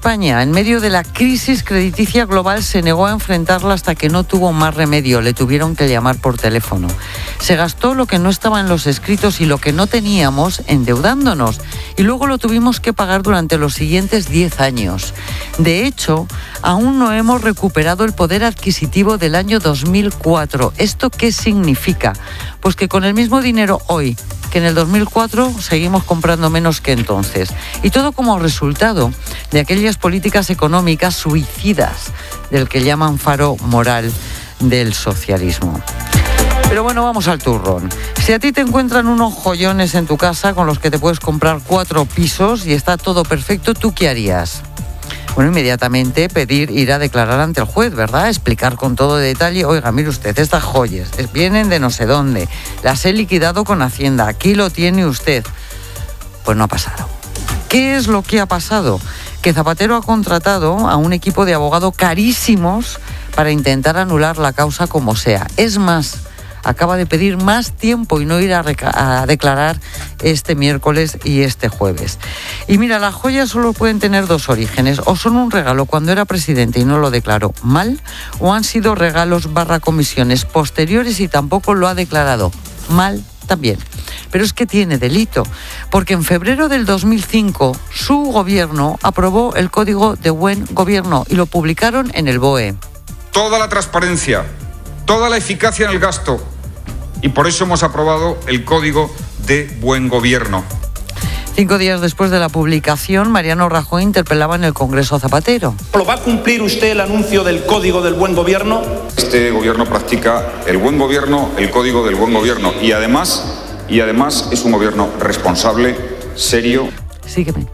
España, en medio de la crisis crediticia global, se negó a enfrentarla hasta que no tuvo más remedio. Le tuvieron que llamar por teléfono. Se gastó lo que no estaba en los escritos y lo que no teníamos endeudándonos. Y luego lo tuvimos que pagar durante los siguientes 10 años. De hecho, aún no hemos recuperado el poder adquisitivo del año 2004. ¿Esto qué significa? Pues que con el mismo dinero hoy que en el 2004 seguimos comprando menos que entonces. Y todo como resultado de aquellas políticas económicas suicidas del que llaman faro moral del socialismo. Pero bueno, vamos al turrón. Si a ti te encuentran unos joyones en tu casa con los que te puedes comprar 4 pisos y está todo perfecto, ¿tú qué harías? Bueno, inmediatamente ir a declarar ante el juez, ¿verdad? Explicar con todo detalle, oiga, mire usted, estas joyas vienen de no sé dónde, las he liquidado con Hacienda, aquí lo tiene usted. Pues no ha pasado. ¿Qué es lo que ha pasado? Que Zapatero ha contratado a un equipo de abogados carísimos para intentar anular la causa como sea. Es más, acaba de pedir más tiempo y no ir a declarar este miércoles y este jueves. Y mira, las joyas solo pueden tener 2 orígenes. O son un regalo cuando era presidente y no lo declaró mal, o han sido regalos / comisiones posteriores y tampoco lo ha declarado mal también. Pero es que tiene delito, porque en febrero del 2005 su gobierno aprobó el Código de Buen Gobierno y lo publicaron en el BOE. Toda la transparencia, toda la eficacia en el gasto. Y por eso hemos aprobado el Código de Buen Gobierno. 5 días después de la publicación, Mariano Rajoy interpelaba en el Congreso a Zapatero. ¿Lo va a cumplir usted el anuncio del Código del Buen Gobierno? Este gobierno practica el buen gobierno, el Código del Buen Gobierno. Y además es un gobierno responsable, serio. Sígueme.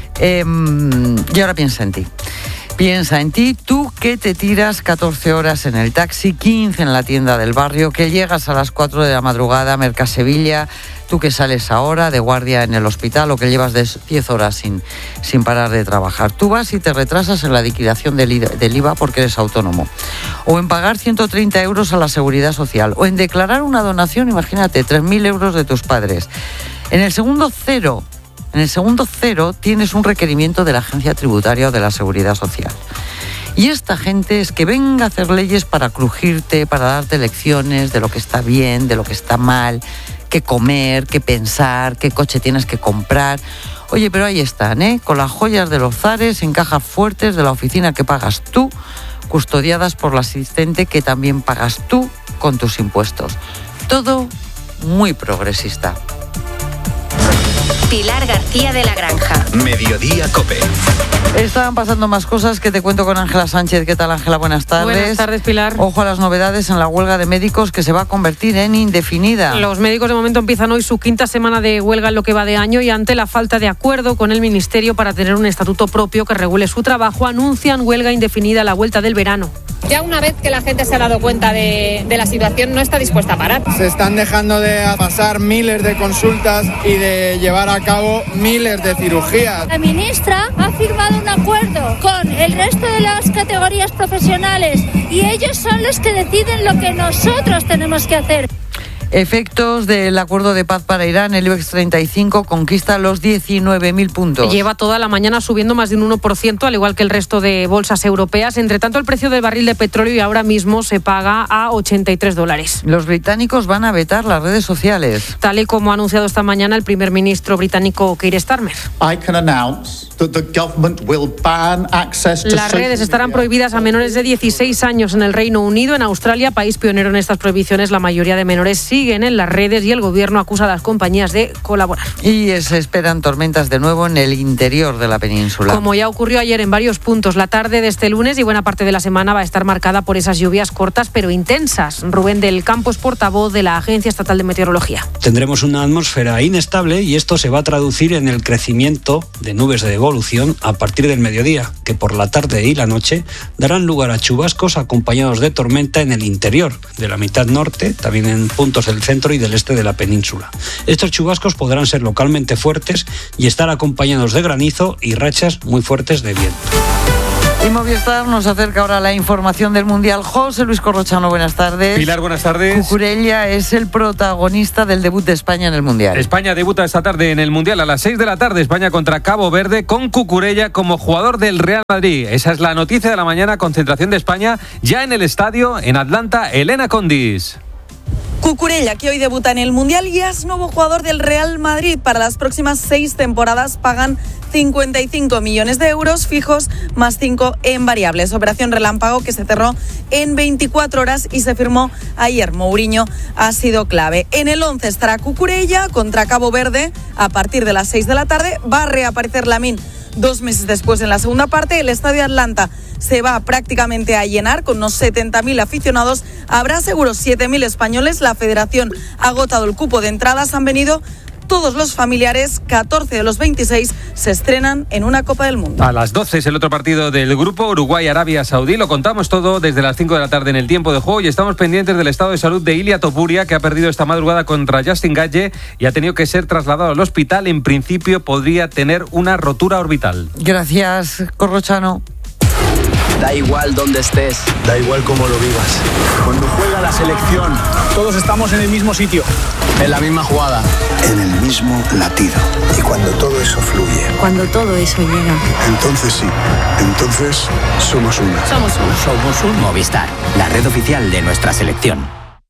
Y ahora piensa en ti. Piensa en ti, tú que te tiras 14 horas en el taxi, 15 en la tienda del barrio, que llegas a las 4 de la madrugada a Mercasevilla, tú que sales ahora de guardia en el hospital o que llevas 10 horas sin parar de trabajar. Tú vas y te retrasas en la liquidación del IVA porque eres autónomo. O en pagar 130 euros a la Seguridad Social. O en declarar una donación, imagínate, 3.000 euros de tus padres. En el segundo cero tienes un requerimiento de la Agencia Tributaria o de la Seguridad Social. Y esta gente es que venga a hacer leyes para crujirte, para darte lecciones de lo que está bien, de lo que está mal, qué comer, qué pensar, qué coche tienes que comprar. Oye, pero ahí están, con las joyas de los zares en cajas fuertes de la oficina que pagas tú, custodiadas por la asistente que también pagas tú con tus impuestos. Todo muy progresista. Pilar García de la Granja. Mediodía COPE. Estaban pasando más cosas que te cuento con Ángela Sánchez. ¿Qué tal, Ángela? Buenas tardes. Buenas tardes, Pilar. Ojo a las novedades en la huelga de médicos que se va a convertir en indefinida. Los médicos de momento empiezan hoy su 5ª semana de huelga en lo que va de año y ante la falta de acuerdo con el Ministerio para tener un estatuto propio que regule su trabajo, anuncian huelga indefinida a la vuelta del verano. Ya una vez que la gente se ha dado cuenta de la situación, no está dispuesta a parar. Se están dejando de pasar miles de consultas y de llevar a cabo miles de cirugías. La ministra ha firmado un acuerdo con el resto de las categorías profesionales y ellos son los que deciden lo que nosotros tenemos que hacer. Efectos del acuerdo de paz para Irán, el IBEX 35 conquista los 19.000 puntos. Lleva toda la mañana subiendo más de un 1%, al igual que el resto de bolsas europeas. Entre tanto, el precio del barril de petróleo ahora mismo se paga a $83. Los británicos van a vetar las redes sociales. Tal y como ha anunciado esta mañana el primer ministro británico Keir Starmer. Las redes estarán prohibidas a menores de 16 años en el Reino Unido. En Australia, país pionero en estas prohibiciones, la mayoría de menores siguen en las redes y el gobierno acusa a las compañías de colaborar. Y se esperan tormentas de nuevo en el interior de la península. Como ya ocurrió ayer en varios puntos, la tarde de este lunes y buena parte de la semana va a estar marcada por esas lluvias cortas pero intensas. Rubén del Campo es portavoz de la Agencia Estatal de Meteorología. Tendremos una atmósfera inestable y esto se va a traducir en el crecimiento de nubes de devolución a partir del mediodía, que por la tarde y la noche darán lugar a chubascos acompañados de tormenta en el interior de la mitad norte, también en puntos del centro y del este de la península. Estos chubascos podrán ser localmente fuertes y estar acompañados de granizo y rachas muy fuertes de viento. Y Movistar nos acerca ahora la información del Mundial. José Luis Corrochano, buenas tardes. Pilar, buenas tardes. Cucurella es el protagonista del debut de España en el Mundial. España debuta esta tarde en el Mundial a las 6 de la tarde. España contra Cabo Verde con Cucurella como jugador del Real Madrid. Esa es la noticia de la mañana. Concentración de España ya en el estadio en Atlanta. Elena Condis. Cucurella, que hoy debuta en el Mundial y es nuevo jugador del Real Madrid. Para las próximas 6 temporadas pagan 55 millones de euros fijos más 5 en variables. Operación relámpago que se cerró en 24 horas y se firmó ayer. Mourinho ha sido clave. En el 11 estará Cucurella contra Cabo Verde a partir de las 6 de la tarde. Va a reaparecer Lamine 2 meses después en la segunda parte. El estadio Atlanta se va prácticamente a llenar con unos 70.000 aficionados. Habrá seguro 7.000 españoles. La federación ha agotado el cupo de entradas. Han venido todos los familiares. 14 de los 26 se estrenan en una Copa del Mundo. A las 12 es el otro partido del grupo Uruguay-Arabia Saudí. Lo contamos todo desde las 5 de la tarde en el tiempo de juego y estamos pendientes del estado de salud de Ilia Topuria, que ha perdido esta madrugada contra Justin Gaethje y ha tenido que ser trasladado al hospital. En principio podría tener una rotura orbital. Gracias, Corrochano. Da igual dónde estés, da igual cómo lo vivas. Cuando juega la selección, todos estamos en el mismo sitio, en la misma jugada, en el mismo latido. Y cuando todo eso fluye, cuando todo eso llega, entonces sí, entonces somos uno. Somos uno. Somos un Movistar, la red oficial de nuestra selección.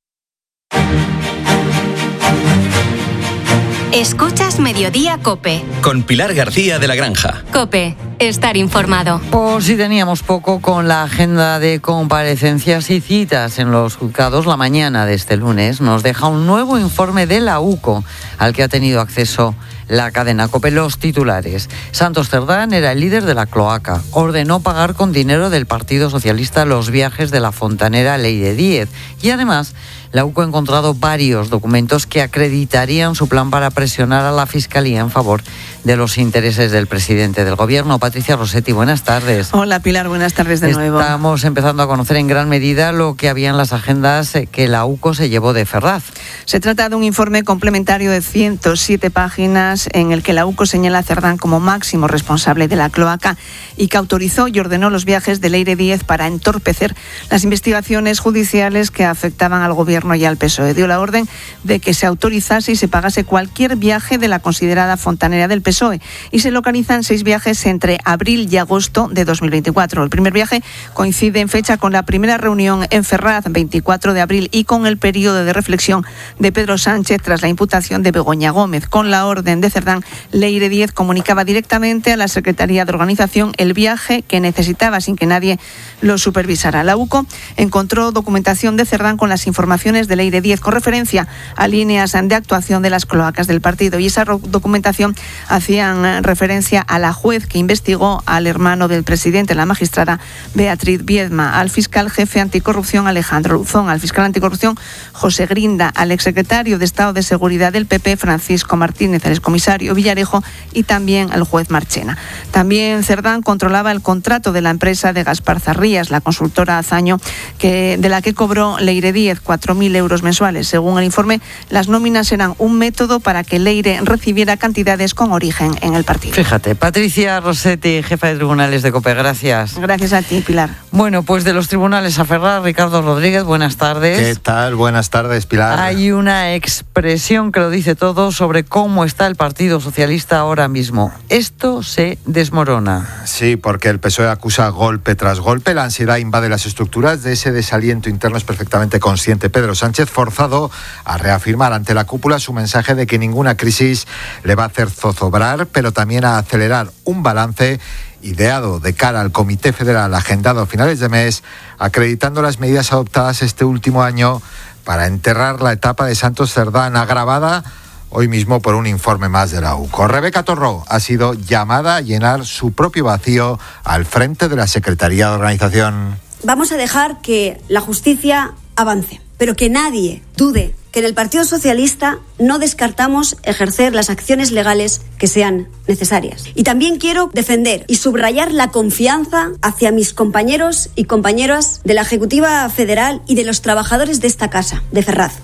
Escuchas Mediodía COPE. Con Pilar García de la Granja. COPE, estar informado. Por si teníamos poco con la agenda de comparecencias y citas en los juzgados, la mañana de este lunes nos deja un nuevo informe de la UCO al que ha tenido acceso la cadena COPE. Los titulares. Santos Cerdán era el líder de la cloaca. Ordenó pagar con dinero del Partido Socialista los viajes de la fontanera Leire Díez. Y además, la UCO ha encontrado varios documentos que acreditarían su plan para presionar a la Fiscalía en favor de los intereses del presidente del Gobierno. Patricia Rossetti, buenas tardes. Hola Pilar, buenas tardes de nuevo. Estamos empezando a conocer en gran medida lo que había en las agendas que la UCO se llevó de Ferraz. Se trata de un informe complementario de 107 páginas en el que la UCO señala a Cerdán como máximo responsable de la cloaca y que autorizó y ordenó los viajes de Leire Díez para entorpecer las investigaciones judiciales que afectaban al Gobierno y al PSOE. Dio la orden de que se autorizase y se pagase cualquier viaje de la considerada fontanera del PSOE y se localizan 6 viajes entre abril y agosto de 2024. El primer viaje coincide en fecha con la primera reunión en Ferraz, 24 de abril, y con el periodo de reflexión de Pedro Sánchez tras la imputación de Begoña Gómez. Con la orden de Cerdán, Leire Díez comunicaba directamente a la Secretaría de Organización el viaje que necesitaba sin que nadie lo supervisara. La UCO encontró documentación de Cerdán con las informaciones de Leire Díez con referencia a líneas de actuación de las cloacas del partido, y esa documentación hacían referencia a la juez que investigó al hermano del presidente, la magistrada Beatriz Viedma, al fiscal jefe anticorrupción Alejandro Luzón, al fiscal anticorrupción José Grinda, al exsecretario de Estado de Seguridad del PP Francisco Martínez, al excomisario Villarejo y también al juez Marchena. También Cerdán controlaba el contrato de la empresa de Gaspar Zarrías, la consultora Azaño, de la que cobró Leire Díez 4.000 euros mensuales. Según el informe, las nóminas eran un método para que Leire recibiera cantidades con origen en el partido. Fíjate, Patricia Rossetti, jefa de tribunales de COPE, gracias. Gracias a ti, Pilar. Bueno, pues de los tribunales a Ferraz, Ricardo Rodríguez, buenas tardes. ¿Qué tal? Buenas tardes, Pilar. Hay una expresión que lo dice todo sobre cómo está el Partido Socialista ahora mismo. Esto se desmorona. Sí, porque el PSOE acusa golpe tras golpe. La ansiedad invade las estructuras. De ese desaliento interno es perfectamente consciente Pedro Sánchez, forzado a reafirmar ante la cúpula su mensaje de que ninguna crisis le va a hacer zozobrar, pero también a acelerar un balance ideado de cara al Comité Federal agendado a finales de mes, acreditando las medidas adoptadas este último año para enterrar la etapa de Santos Cerdán, agravada hoy mismo por un informe más de la UCO. Rebeca Torró ha sido llamada a llenar su propio vacío al frente de la Secretaría de Organización. Vamos a dejar que la justicia avance, pero que nadie dude que en el Partido Socialista no descartamos ejercer las acciones legales que sean necesarias. Y también quiero defender y subrayar la confianza hacia mis compañeros y compañeras de la Ejecutiva Federal y de los trabajadores de esta casa, de Ferraz.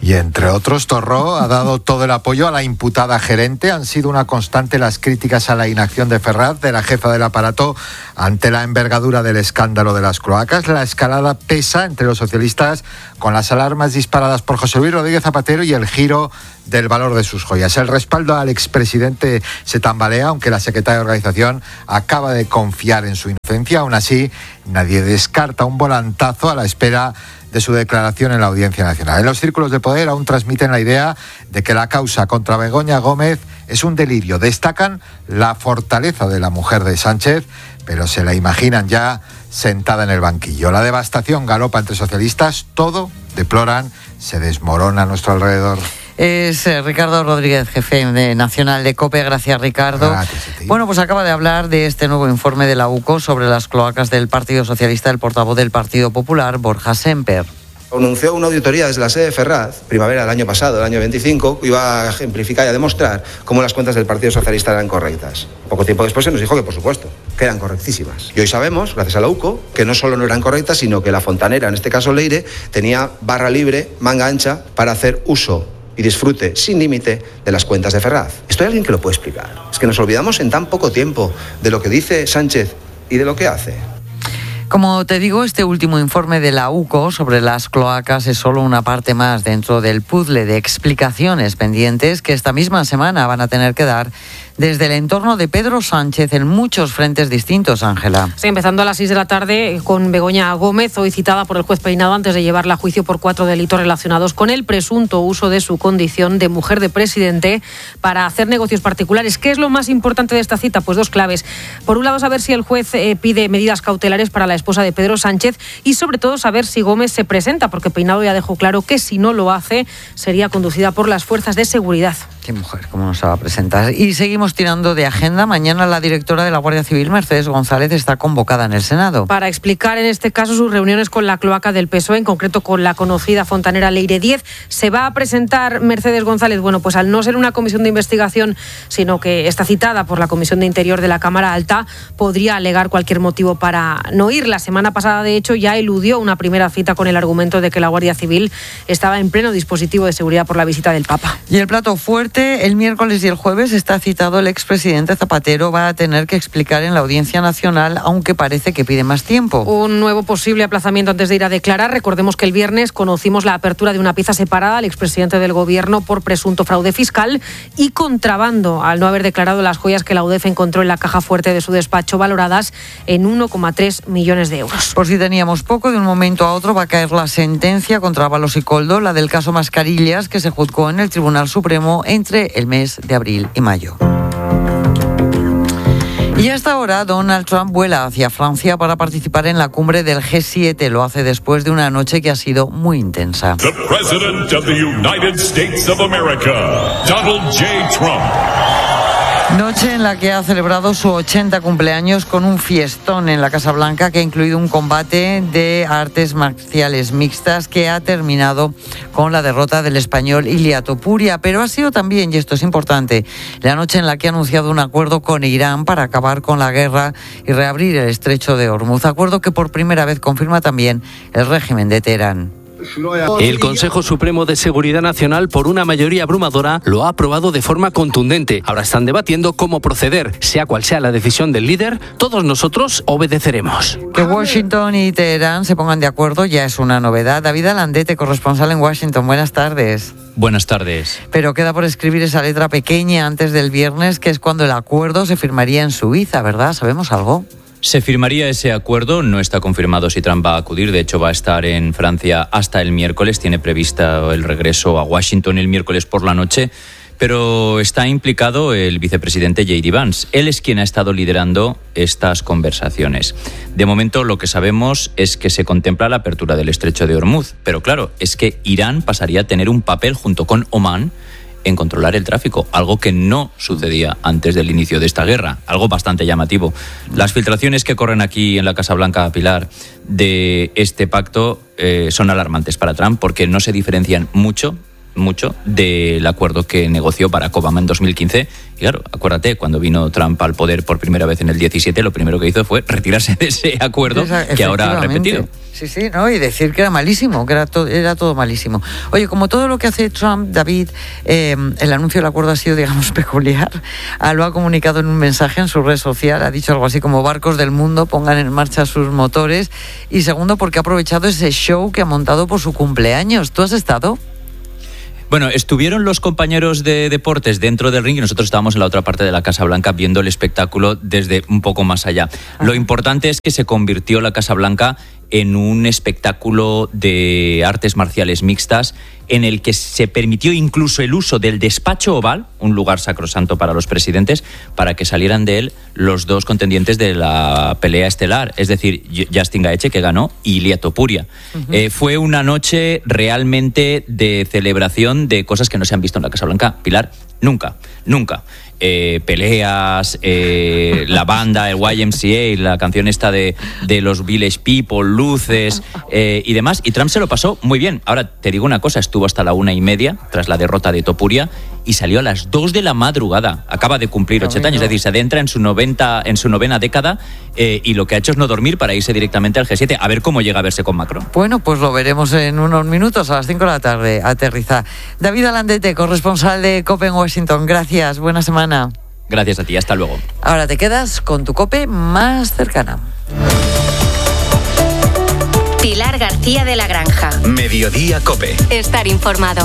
Y entre otros, Torró ha dado todo el apoyo a la imputada gerente. Han sido una constante las críticas a la inacción de Ferraz, de la jefa del aparato, ante la envergadura del escándalo de las cloacas. La escalada pesa entre los socialistas, con las alarmas disparadas por José Luis Rodríguez Zapatero y el giro del valor de sus joyas. El respaldo al expresidente se tambalea, aunque la secretaria de organización acaba de confiar en su inocencia. Aún así, nadie descarta un volantazo a la espera de su declaración en la Audiencia Nacional. En los círculos de poder aún transmiten la idea de que la causa contra Begoña Gómez es un delirio. Destacan la fortaleza de la mujer de Sánchez, pero se la imaginan ya sentada en el banquillo. La devastación galopa entre socialistas, todo, deploran, se desmorona a nuestro alrededor. Es Ricardo Rodríguez, jefe nacional de COPE. Gracias, Ricardo. Gracias a ti. Bueno, pues acaba de hablar de este nuevo informe de la UCO sobre las cloacas del Partido Socialista, el portavoz del Partido Popular, Borja Semper. Anunció una auditoría desde la sede de Ferraz, primavera del año pasado, el año 25, que iba a ejemplificar y a demostrar cómo las cuentas del Partido Socialista eran correctas. Poco tiempo después se nos dijo que, por supuesto, que eran correctísimas. Y hoy sabemos, gracias a la UCO, que no solo no eran correctas, sino que la fontanera, en este caso Leire, tenía barra libre, manga ancha, para hacer uso y disfrute sin límite de las cuentas de Ferraz. ¿Esto hay alguien que lo puede explicar? Es que nos olvidamos en tan poco tiempo de lo que dice Sánchez y de lo que hace. Como te digo, este último informe de la UCO sobre las cloacas es solo una parte más dentro del puzzle de explicaciones pendientes que esta misma semana van a tener que dar desde el entorno de Pedro Sánchez en muchos frentes distintos, Ángela. Sí, empezando a las 6 de la tarde con Begoña Gómez, hoy citada por el juez Peinado antes de llevarla a juicio por 4 delitos relacionados con el presunto uso de su condición de mujer de presidente para hacer negocios particulares. ¿Qué es lo más importante de esta cita? Pues 2 claves. Por un lado, saber si el juez pide medidas cautelares para la esposa de Pedro Sánchez y, sobre todo, saber si Gómez se presenta, porque Peinado ya dejó claro que si no lo hace, sería conducida por las fuerzas de seguridad. Qué mujer, cómo no se va a presentar. Y seguimos tirando de agenda. Mañana la directora de la Guardia Civil, Mercedes González, está convocada en el Senado. Para explicar en este caso sus reuniones con la cloaca del PSOE, en concreto con la conocida fontanera Leire 10. ¿Se va a presentar Mercedes González? Bueno, pues al no ser una comisión de investigación, sino que está citada por la Comisión de Interior de la Cámara Alta, podría alegar cualquier motivo para no ir. La semana pasada, de hecho, ya eludió una primera cita con el argumento de que la Guardia Civil estaba en pleno dispositivo de seguridad por la visita del Papa. Y el plato fuerte, el miércoles y el jueves está citado el expresidente Zapatero. Va a tener que explicar en la Audiencia Nacional, aunque parece que pide más tiempo. Un nuevo posible aplazamiento antes de ir a declarar. Recordemos que el viernes conocimos la apertura de una pieza separada al expresidente del Gobierno por presunto fraude fiscal y contrabando, al no haber declarado las joyas que la UDEF encontró en la caja fuerte de su despacho, valoradas en 1,3 millones de euros. Por si teníamos poco, de un momento a otro va a caer la sentencia contra Ábalos y Koldo, la del caso Mascarillas, que se juzgó en el Tribunal Supremo entre el mes de abril y mayo. Y hasta ahora Donald Trump vuela hacia Francia para participar en la cumbre del G7. Lo hace después de una noche que ha sido muy intensa. The President of the United States of America, Donald J. Trump. Noche en la que ha celebrado su 80 cumpleaños con un fiestón en la Casa Blanca que ha incluido un combate de artes marciales mixtas que ha terminado con la derrota del español Ilia Topuria. Pero ha sido también, y esto es importante, la noche en la que ha anunciado un acuerdo con Irán para acabar con la guerra y reabrir el estrecho de Hormuz. Acuerdo que por primera vez confirma también el régimen de Teherán. El Consejo Supremo de Seguridad Nacional, por una mayoría abrumadora, lo ha aprobado de forma contundente. Ahora están debatiendo cómo proceder. Sea cual sea la decisión del líder, todos nosotros obedeceremos. Que Washington y Teherán se pongan de acuerdo ya es una novedad. David Alandete, corresponsal en Washington. Buenas tardes. Buenas tardes. Pero queda por escribir esa letra pequeña antes del viernes, que es cuando el acuerdo se firmaría en Suiza, ¿verdad? ¿Sabemos algo? Se firmaría ese acuerdo, no está confirmado si Trump va a acudir, de hecho va a estar en Francia hasta el miércoles, tiene prevista el regreso a Washington el miércoles por la noche, pero está implicado el vicepresidente J.D. Vance. Él es quien ha estado liderando estas conversaciones. De momento lo que sabemos es que se contempla la apertura del estrecho de Hormuz, pero claro, es que Irán pasaría a tener un papel junto con Omán en controlar el tráfico, algo que no sucedía antes del inicio de esta guerra, algo bastante llamativo. Las filtraciones que corren aquí en la Casa Blanca, Pilar, de este pacto son alarmantes para Trump porque no se diferencian mucho mucho del acuerdo que negoció Barack Obama en 2015. Y claro, acuérdate, cuando vino Trump al poder por primera vez en el 17, lo primero que hizo fue retirarse de ese acuerdo que ahora ha repetido. Sí, ¿no? Y decir que era malísimo, que era todo malísimo. Oye, como todo lo que hace Trump, David, el anuncio del acuerdo ha sido, digamos, peculiar. Lo ha comunicado en un mensaje en su red social, ha dicho algo así como: barcos del mundo, pongan en marcha sus motores. Y segundo, porque ha aprovechado ese show que ha montado por su cumpleaños. ¿Tú has estado? Bueno, estuvieron los compañeros de deportes dentro del ring y nosotros estábamos en la otra parte de la Casa Blanca viendo el espectáculo desde un poco más allá. Lo importante es que se convirtió la Casa Blanca en un espectáculo de artes marciales mixtas en el que se permitió incluso el uso del despacho oval, un lugar sacrosanto para los presidentes, para que salieran de él los dos contendientes de la pelea estelar, es decir, Justin Gaethje, que ganó, y Ilia Topuria. Fue una noche realmente de celebración de cosas que no se han visto en la Casa Blanca, Pilar, nunca. Peleas, la banda, el YMCA, la canción esta de los Village People, luces y demás. Y Trump se lo pasó muy bien. Ahora, te digo una cosa, estuvo hasta la 1:30 tras la derrota de Topuria y salió a las 2 de la madrugada. Acaba de cumplir 80 años, es decir, se adentra en su novena década y lo que ha hecho es no dormir para irse directamente al G7, a ver cómo llega a verse con Macron. Bueno, pues lo veremos en unos minutos, a las 5 de la tarde, aterriza. David Alandete, corresponsal de COPE en Washington, gracias, buena semana. Gracias a ti, hasta luego. Ahora te quedas con tu COPE más cercana. Pilar García de la Granja. Mediodía COPE. Estar informado.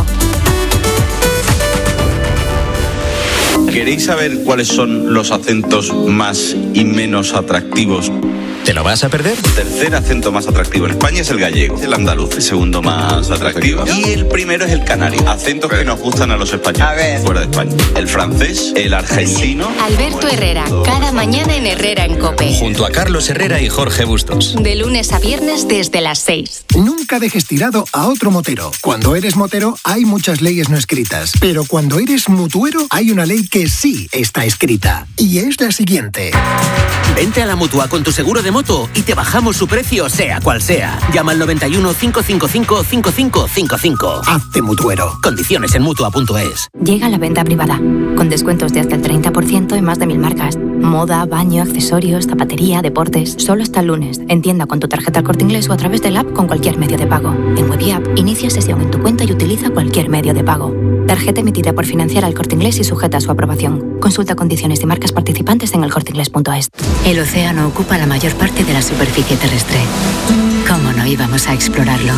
¿Queréis saber cuáles son los acentos más y menos atractivos? ¿Te lo vas a perder? El tercer acento más atractivo en España es el gallego, el andaluz, el segundo más atractivo. Y el primero es el canario. Acentos que nos gustan a los españoles fuera de España. El francés, el argentino. Alberto Herrera, cada mañana en Herrera en COPE. Junto a Carlos Herrera y Jorge Bustos. De lunes a viernes desde las 6. Nunca dejes tirado a otro motero. Cuando eres motero hay muchas leyes no escritas, pero cuando eres mutuero hay una ley que sí está escrita. Y es la siguiente. Vente a la Mutua con tu seguro de moto y te bajamos su precio sea cual sea. Llama al 91 555 5555. Hazte mutuero. Condiciones en Mutua.es. Llega la venta privada, con descuentos de hasta el 30% en más de 1000 marcas. Moda, baño, accesorios, zapatería, deportes. Solo hasta el lunes. En tienda con tu tarjeta El Corte Inglés o a través del app con cualquier medio de pago. En Web y App, inicia sesión en tu cuenta y utiliza cualquier medio de pago. Tarjeta emitida por Financiar al Corte Inglés y sujeta a su aprobación. Consulta condiciones y marcas participantes en elcorteinglés.es. El océano ocupa la mayor parte de la superficie terrestre. ¿Cómo no íbamos a explorarlo?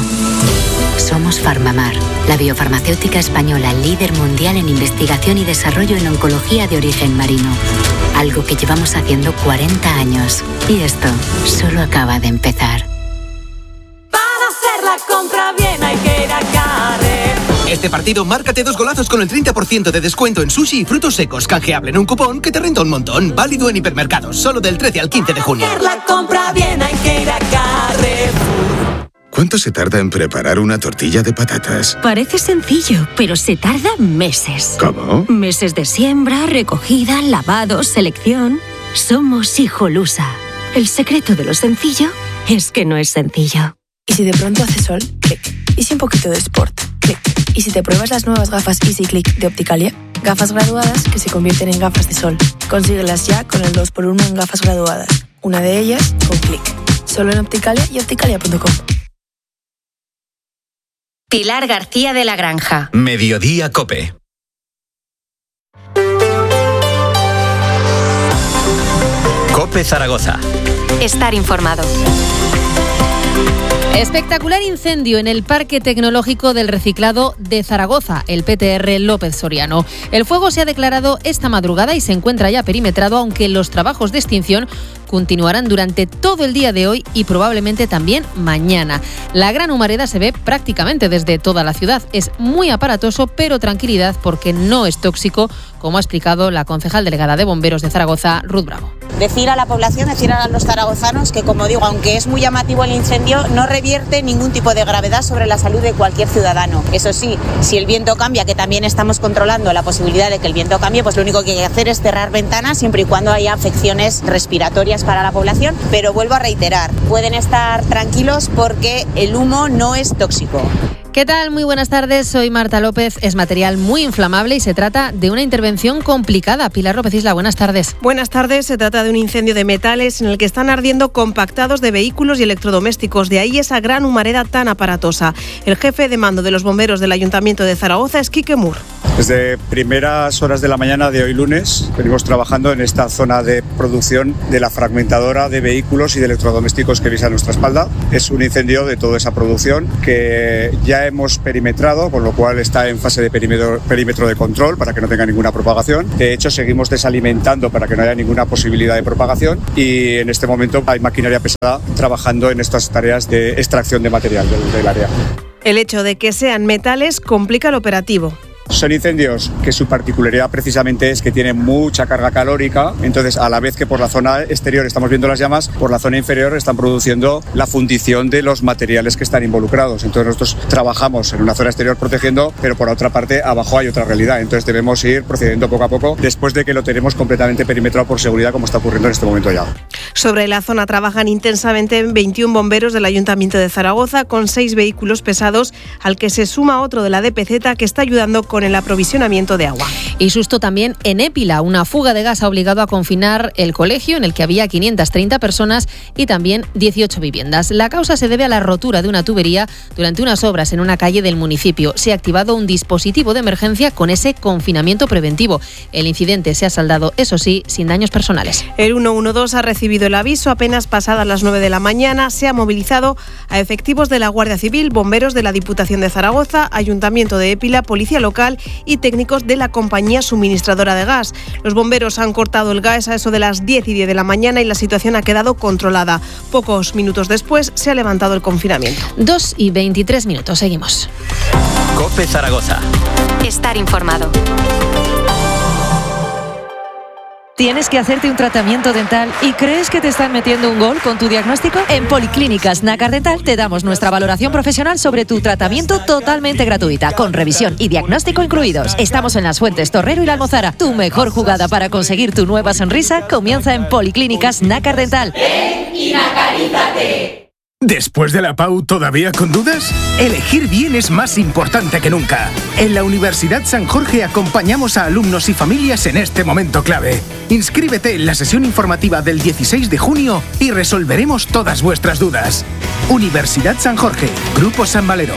Somos Farmamar, la biofarmacéutica española líder mundial en investigación y desarrollo en oncología de origen marino. Algo que llevamos haciendo 40 años. Y esto solo acaba de empezar. Para hacer la compra bien hay que ir a Carrer. Este partido, márcate 2 golazos con el 30% de descuento en sushi y frutos secos. Canjeable en un cupón que te renta un montón. Válido en hipermercados, solo del 13 al 15 de junio. Para hacer la compra bien hay que ir a Carrer. ¿Cuánto se tarda en preparar una tortilla de patatas? Parece sencillo, pero se tarda meses. ¿Cómo? Meses de siembra, recogida, lavado, selección. Somos Hijolusa. El secreto de lo sencillo es que no es sencillo. ¿Y si de pronto hace sol? Clic. ¿Y si un poquito de sport? Clic. ¿Y si te pruebas las nuevas gafas Easy Click de Opticalia? Gafas graduadas que se convierten en gafas de sol. Consíguelas ya con el 2x1 en gafas graduadas. Una de ellas con Clic. Solo en Opticalia y opticalia.com. Pilar García de la Granja. Mediodía COPE. COPE Zaragoza. Estar informado. Espectacular incendio en el Parque Tecnológico del Reciclado de Zaragoza, el PTR López Soriano. El fuego se ha declarado esta madrugada y se encuentra ya perimetrado, aunque los trabajos de extinción continuarán durante todo el día de hoy y probablemente también mañana. La gran humareda se ve prácticamente desde toda la ciudad. Es muy aparatoso, pero tranquilidad porque no es tóxico, como ha explicado la concejal delegada de Bomberos de Zaragoza, Ruth Bravo. Decir a la población, decir a los zaragozanos que, como digo, aunque es muy llamativo el incendio, no revierte ningún tipo de gravedad sobre la salud de cualquier ciudadano. Eso sí, si el viento cambia, que también estamos controlando la posibilidad de que el viento cambie, pues lo único que hay que hacer es cerrar ventanas siempre y cuando haya afecciones respiratorias para la población. Pero vuelvo a reiterar, pueden estar tranquilos porque el humo no es tóxico. ¿Qué tal? Muy buenas tardes, soy Marta López. Es material muy inflamable y se trata de una intervención complicada. Pilar López Isla, buenas tardes. Buenas tardes, se trata de un incendio de metales en el que están ardiendo compactados de vehículos y electrodomésticos. De ahí esa gran humareda tan aparatosa. El jefe de mando de los bomberos del Ayuntamiento de Zaragoza es Quique Mur. Desde primeras horas de la mañana de hoy lunes venimos trabajando en esta zona de producción de la fragmentadora de vehículos y de electrodomésticos que veis a nuestra espalda. Es un incendio de toda esa producción que ya hemos perimetrado, con lo cual está en fase de perímetro de control para que no tenga ninguna propagación. De hecho, seguimos desalimentando para que no haya ninguna posibilidad de propagación y en este momento hay maquinaria pesada trabajando en estas tareas de extracción de material del área. El hecho de que sean metales complica el operativo. Son incendios que su particularidad precisamente es que tienen mucha carga calórica, entonces a la vez que por la zona exterior estamos viendo las llamas, por la zona inferior están produciendo la fundición de los materiales que están involucrados. Entonces nosotros trabajamos en una zona exterior protegiendo, pero por otra parte abajo hay otra realidad, entonces debemos ir procediendo poco a poco después de que lo tenemos completamente perimetrado por seguridad, como está ocurriendo en este momento ya. Sobre la zona trabajan intensamente 21 bomberos del Ayuntamiento de Zaragoza con 6 vehículos pesados, al que se suma otro de la DPZ que está ayudando con el aprovisionamiento de agua. Y susto también en Épila. Una fuga de gas ha obligado a confinar el colegio en el que había 530 personas y también 18 viviendas. La causa se debe a la rotura de una tubería durante unas obras en una calle del municipio. Se ha activado un dispositivo de emergencia con ese confinamiento preventivo. El incidente se ha saldado, eso sí, sin daños personales. El 112 ha recibido el aviso apenas pasadas las 9 de la mañana. Se ha movilizado a efectivos de la Guardia Civil, bomberos de la Diputación de Zaragoza, Ayuntamiento de Épila, Policía Local y técnicos de la compañía suministradora de gas. Los bomberos han cortado el gas a eso de las 10:10 de la mañana y la situación ha quedado controlada. Pocos minutos después se ha levantado el confinamiento. 2:23, seguimos. COPE Zaragoza. Estar informado. ¿Tienes que hacerte un tratamiento dental y crees que te están metiendo un gol con tu diagnóstico? En Policlínicas Nácar Dental te damos nuestra valoración profesional sobre tu tratamiento totalmente gratuita, con revisión y diagnóstico incluidos. Estamos en Las Fuentes, Torrero y La Almozara. Tu mejor jugada para conseguir tu nueva sonrisa comienza en Policlínicas Nácar Dental. ¡Ven y nacarízate! ¿Después de la PAU todavía con dudas? Elegir bien es más importante que nunca. En la Universidad San Jorge acompañamos a alumnos y familias en este momento clave. Inscríbete en la sesión informativa del 16 de junio y resolveremos todas vuestras dudas. Universidad San Jorge, Grupo San Valero.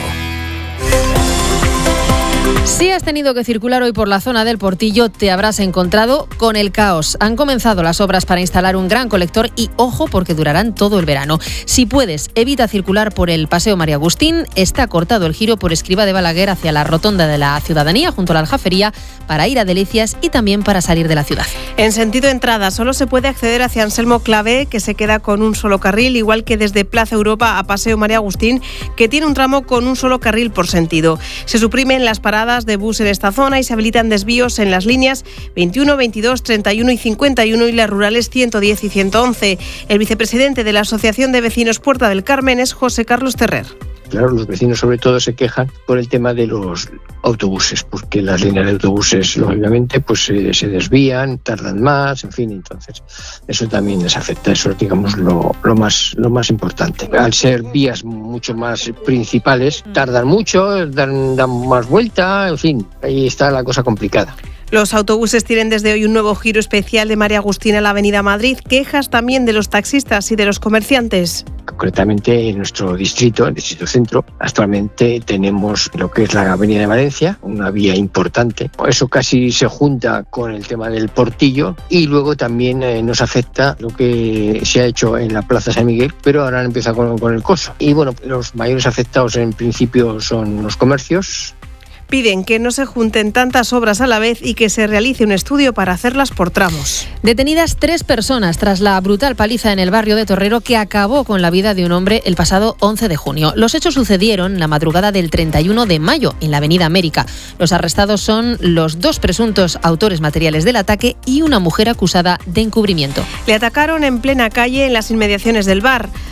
Si has tenido que circular hoy por la zona del Portillo, te habrás encontrado con el caos. Han comenzado las obras para instalar un gran colector y ojo porque durarán todo el verano. Si puedes, evita circular por el Paseo María Agustín. Está cortado el giro por Escribá de Balaguer hacia la Rotonda de la Ciudadanía, junto a la Aljafería, para ir a Delicias y también para salir de la ciudad. En sentido entrada, solo se puede acceder hacia Anselmo Clavé, que se queda con un solo carril, igual que desde Plaza Europa a Paseo María Agustín, que tiene un tramo con un solo carril por sentido. Se suprimen las paradas de bus en esta zona y se habilitan desvíos en las líneas 21, 22, 31 y 51 y las rurales 110 y 111. El vicepresidente de la Asociación de Vecinos Puerta del Carmen es José Carlos Terrer. Claro, los vecinos sobre todo se quejan por el tema de los autobuses, porque las líneas de autobuses, lógicamente, pues se desvían, tardan más, en fin, entonces eso también les afecta, eso es, digamos, lo más importante. Al ser vías mucho más principales, tardan mucho, dan más vuelta, en fin, ahí está la cosa complicada. Los autobuses tienen desde hoy un nuevo giro especial de María Agustín a la Avenida Madrid. Quejas también de los taxistas y de los comerciantes. Concretamente en nuestro distrito, el distrito centro, actualmente tenemos lo que es la Avenida de Valencia, una vía importante. Eso casi se junta con el tema del Portillo y luego también nos afecta lo que se ha hecho en la Plaza San Miguel, pero ahora empieza con el Coso. Y bueno, los mayores afectados en principio son los comercios. Piden que no se junten tantas obras a la vez y que se realice un estudio para hacerlas por tramos. Detenidas 3 personas tras la brutal paliza en el barrio de Torrero que acabó con la vida de un hombre el pasado 11 de junio. Los hechos sucedieron la madrugada del 31 de mayo en la Avenida América. Los arrestados son los 2 presuntos autores materiales del ataque y una mujer acusada de encubrimiento. Le atacaron en plena calle en las inmediaciones del bar.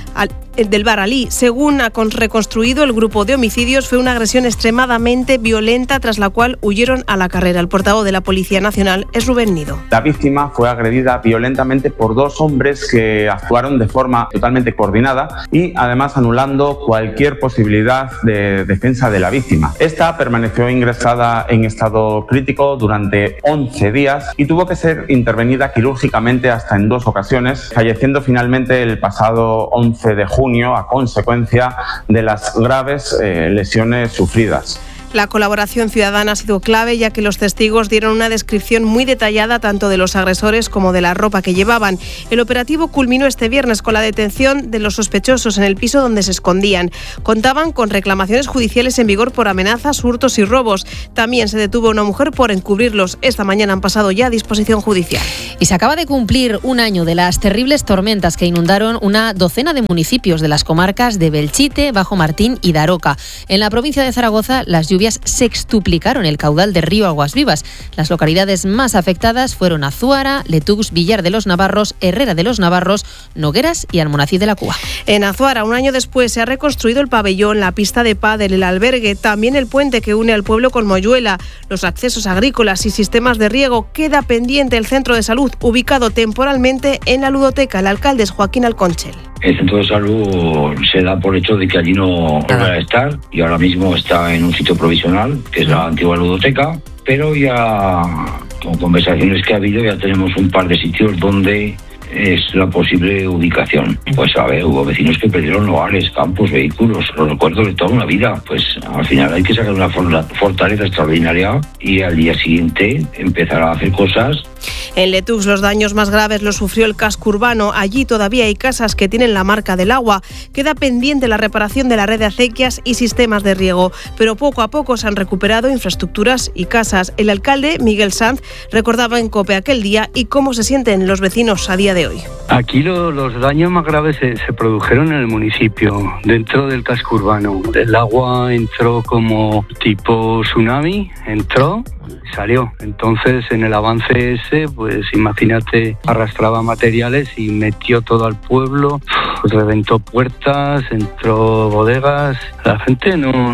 Alí. Según ha reconstruido el grupo de homicidios, fue una agresión extremadamente violenta tras la cual huyeron a la carrera. El portavoz de la Policía Nacional es Rubén Nido. La víctima fue agredida violentamente por dos hombres que actuaron de forma totalmente coordinada y además anulando cualquier posibilidad de defensa de la víctima. Esta permaneció ingresada en estado crítico durante 11 días y tuvo que ser intervenida quirúrgicamente hasta en 2 ocasiones, falleciendo finalmente el pasado 11 de junio a consecuencia de las graves lesiones sufridas. La colaboración ciudadana ha sido clave, ya que los testigos dieron una descripción muy detallada tanto de los agresores como de la ropa que llevaban. El operativo culminó este viernes con la detención de los sospechosos en el piso donde se escondían. Contaban con reclamaciones judiciales en vigor por amenazas, hurtos y robos. También se detuvo a una mujer por encubrirlos. Esta mañana han pasado ya a disposición judicial. Y se acaba de cumplir un año de las terribles tormentas que inundaron una docena de municipios de las comarcas de Belchite, Bajo Martín y Daroca. En la provincia de Zaragoza, las lluvias sextuplicaron el caudal del río Aguas Vivas. Las localidades más afectadas fueron Azuara, Letux, Villar de los Navarros, Herrera de los Navarros, Nogueras y Almonacid de la Cúa. En Azuara, un año después, se ha reconstruido el pabellón, la pista de pádel, el albergue, también el puente que une al pueblo con Moyuela, los accesos agrícolas y sistemas de riego. Queda pendiente el centro de salud, ubicado temporalmente en la ludoteca. El alcalde es Joaquín Alconchel. El centro de salud se da por hecho de que allí no va a estar y ahora mismo está en un sitio provisional, que es la antigua ludoteca, pero ya con conversaciones que ha habido ya tenemos un par de sitios donde es la posible ubicación. Pues a ver, hubo vecinos que perdieron hogares, campos, vehículos, los recuerdos de toda una vida. Pues al final hay que sacar una fortaleza extraordinaria y al día siguiente empezar a hacer cosas. En Letux los daños más graves los sufrió el casco urbano. Allí todavía hay casas que tienen la marca del agua. Queda pendiente la reparación de la red de acequias y sistemas de riego, pero poco a poco se han recuperado infraestructuras y casas. El alcalde, Miguel Sanz, recordaba en COPE aquel día y cómo se sienten los vecinos a día de hoy. Aquí los daños más graves se produjeron en el municipio, dentro del casco urbano. El agua entró como tipo tsunami, entró, salió. Entonces, en el avance ese, pues imagínate, arrastraba materiales y metió todo al pueblo, reventó puertas, entró bodegas. La gente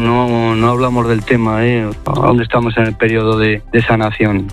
no hablamos del tema, aún estamos en el periodo de sanación.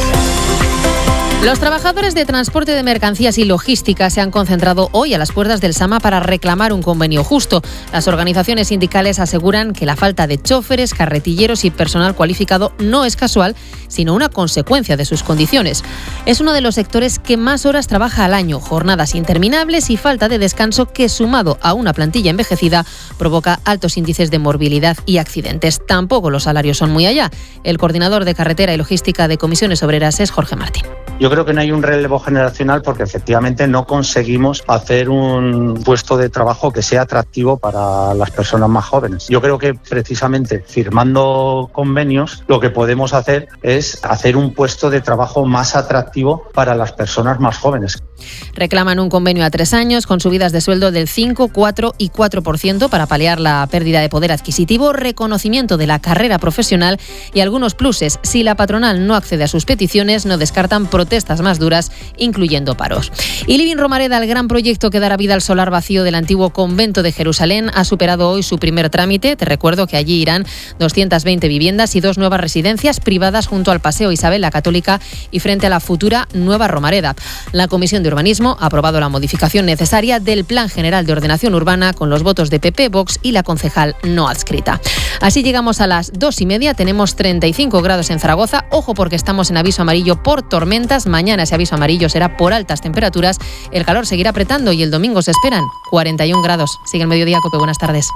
Los trabajadores de transporte de mercancías y logística se han concentrado hoy a las puertas del SAMA para reclamar un convenio justo. Las organizaciones sindicales aseguran que la falta de choferes, carretilleros y personal cualificado no es casual, sino una consecuencia de sus condiciones. Es uno de los sectores que más horas trabaja al año, jornadas interminables y falta de descanso que, sumado a una plantilla envejecida, provoca altos índices de morbilidad y accidentes. Tampoco los salarios son muy allá. El coordinador de carretera y logística de Comisiones Obreras es Jorge Martín. Yo creo que no hay un relevo generacional porque efectivamente no conseguimos hacer un puesto de trabajo que sea atractivo para las personas más jóvenes. Yo creo que precisamente firmando convenios lo que podemos hacer es hacer un puesto de trabajo más atractivo para las personas más jóvenes. Reclaman un convenio a 3 años con subidas de sueldo del 5, 4 y 4% para paliar la pérdida de poder adquisitivo, reconocimiento de la carrera profesional y algunos pluses. Si la patronal no accede a sus peticiones, no descartan protestas más duras, incluyendo paros. Y Living Romareda, el gran proyecto que dará vida al solar vacío del antiguo convento de Jerusalén, ha superado hoy su primer trámite. Te recuerdo que allí irán 220 viviendas y 2 nuevas residencias privadas junto al Paseo Isabel la Católica y frente a la futura Nueva Romareda. La Comisión de Urbanismo ha aprobado la modificación necesaria del Plan General de Ordenación Urbana con los votos de PP, Vox y la concejal no adscrita. Así llegamos a las 2:30. Tenemos 35 grados en Zaragoza. Ojo porque estamos en aviso amarillo por tormentas. Mañana ese aviso amarillo será por altas temperaturas. El calor seguirá apretando y el domingo se esperan 41 grados. Sigue el Mediodía Cope. Buenas tardes.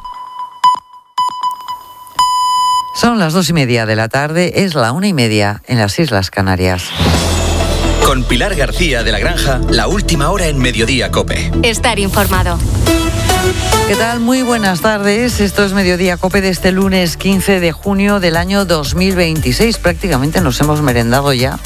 Son las 2:30 de la tarde. Es la 1:30 en las Islas Canarias. Con Pilar García de la Granja, la última hora en Mediodía Cope. Estar informado. ¿Qué tal? Muy buenas tardes. Esto es Mediodía Cope de este lunes 15 de junio del año 2026. Prácticamente nos hemos merendado ya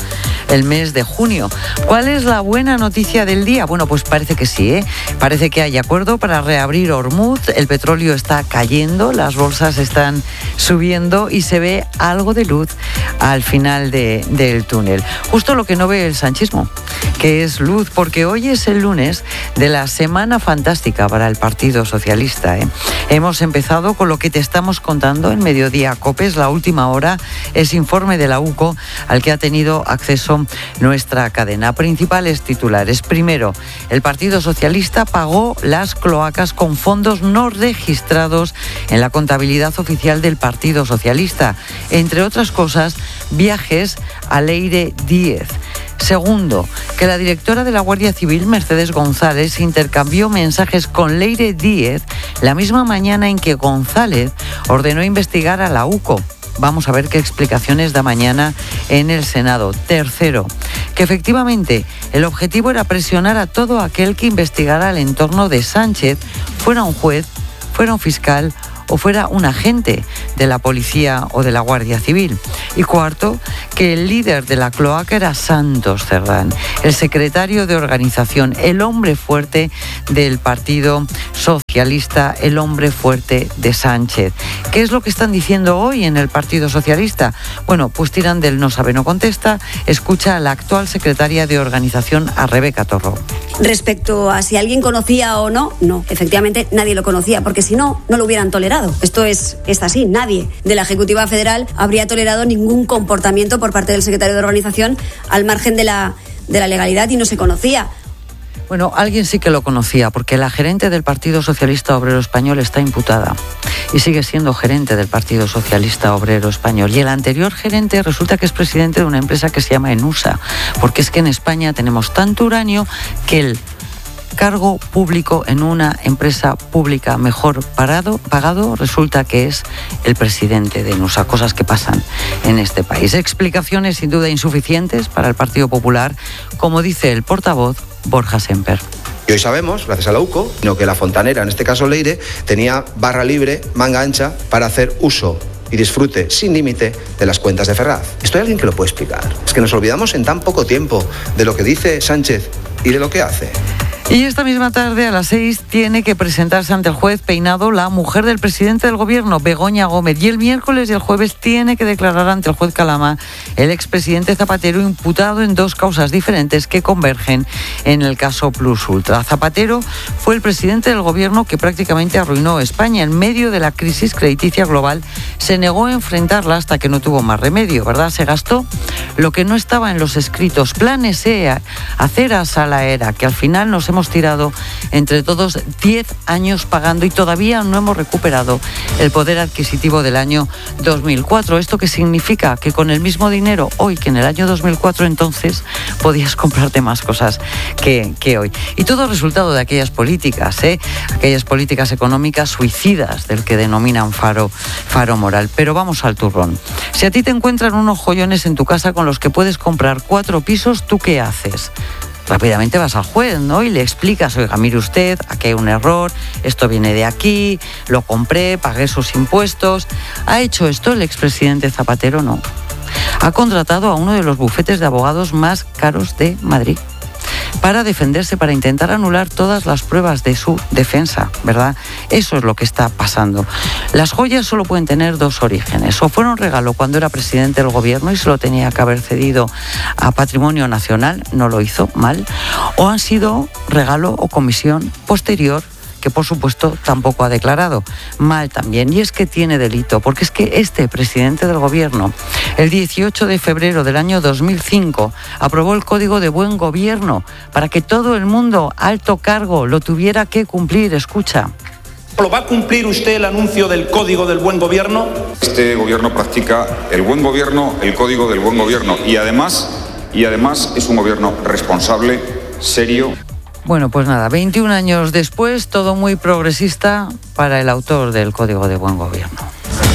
el mes de junio. ¿Cuál es la buena noticia del día? Bueno, pues parece que sí, ¿eh? Parece que hay acuerdo para reabrir Hormuz, el petróleo está cayendo, las bolsas están subiendo y se ve algo de luz al final del túnel. Justo lo que no ve el sanchismo, que es luz, porque hoy es el lunes de la Semana Fantástica para el Partido Socialista, ¿eh? Hemos empezado con lo que te estamos contando en Mediodía Copes, la última hora, es informe de la UCO al que ha tenido acceso nuestra cadena. Principales titulares. Primero, el Partido Socialista pagó las cloacas con fondos no registrados en la contabilidad oficial del Partido Socialista. Entre otras cosas, viajes a Leire Díez. Segundo, que la directora de la Guardia Civil, Mercedes González, intercambió mensajes con Leire Díez la misma mañana en que González ordenó investigar a la UCO. Vamos a ver qué explicaciones da mañana en el Senado. Tercero, que efectivamente el objetivo era presionar a todo aquel que investigara el entorno de Sánchez, fuera un juez, fuera un fiscal o fuera un agente de la policía o de la Guardia Civil. Y cuarto, que el líder de la cloaca era Santos Cerdán, el secretario de organización, el hombre fuerte del Partido Socialista, el hombre fuerte de Sánchez. ¿Qué es lo que están diciendo hoy en el Partido Socialista? Bueno, pues tiran del no sabe, no contesta. Escucha a la actual secretaria de organización, a Rebeca Torró. Respecto a si alguien conocía o no, no, efectivamente nadie lo conocía, porque si no, no lo hubieran tolerado. Esto es así, nadie de la Ejecutiva Federal habría tolerado ningún comportamiento por parte del secretario de organización al margen de la legalidad y no se conocía. Bueno, alguien sí que lo conocía, porque la gerente del Partido Socialista Obrero Español está imputada y sigue siendo gerente del Partido Socialista Obrero Español. Y el anterior gerente resulta que es presidente de una empresa que se llama Enusa, porque es que en España tenemos tanto uranio que el cargo público en una empresa pública mejor pagado resulta que es el presidente de Enusa. Cosas que pasan en este país. Explicaciones sin duda insuficientes para el Partido Popular, como dice el portavoz Borja Semper. Y hoy sabemos, gracias a la UCO, que la fontanera, en este caso Leire, tenía barra libre, manga ancha, para hacer uso y disfrute sin límite de las cuentas de Ferraz. ¿Esto hay alguien que lo puede explicar? Es que nos olvidamos en tan poco tiempo de lo que dice Sánchez y de lo que hace. Y esta misma tarde, a las 6, tiene que presentarse ante el juez Peinado la mujer del presidente del gobierno, Begoña Gómez. Y el miércoles y el jueves tiene que declarar ante el juez Calama el expresidente Zapatero, imputado en dos causas diferentes que convergen en el caso Plus Ultra. Zapatero fue el presidente del gobierno que prácticamente arruinó España. En medio de la crisis crediticia global, se negó a enfrentarla hasta que no tuvo más remedio, ¿verdad? Se gastó lo que no estaba en los escritos, planes aceras a la era, que al final nos hemos tirado entre todos 10 años pagando y todavía no hemos recuperado el poder adquisitivo del año 2004. ¿Esto qué significa? Que con el mismo dinero hoy que en el año 2004 entonces podías comprarte más cosas que hoy. Y todo resultado de aquellas políticas, aquellas políticas económicas suicidas del que denominan faro moral. Pero vamos al turrón. Si a ti te encuentran unos joyones en tu casa con los que puedes comprar 4 pisos, ¿tú qué haces? Rápidamente vas al juez, ¿no? Y le explicas, oiga, mire usted, aquí hay un error, esto viene de aquí, lo compré, pagué sus impuestos. ¿Ha hecho esto el expresidente Zapatero? No. Ha contratado a uno de los bufetes de abogados más caros de Madrid para defenderse, para intentar anular todas las pruebas de su defensa, ¿verdad? Eso es lo que está pasando. Las joyas solo pueden tener 2 orígenes. O fueron regalo cuando era presidente del gobierno y se lo tenía que haber cedido a Patrimonio Nacional, no lo hizo mal, o han sido regalo o comisión posterior, que por supuesto tampoco ha declarado. Mal también. Y es que tiene delito, porque es que este presidente del gobierno, el 18 de febrero del año 2005, aprobó el Código de Buen Gobierno para que todo el mundo, alto cargo, lo tuviera que cumplir. Escucha. ¿Lo va a cumplir usted el anuncio del Código del Buen Gobierno? Este gobierno practica el buen gobierno, el Código del Buen Gobierno y además es un gobierno responsable, serio. Bueno, pues nada, 21 años después, todo muy progresista para el autor del Código de Buen Gobierno.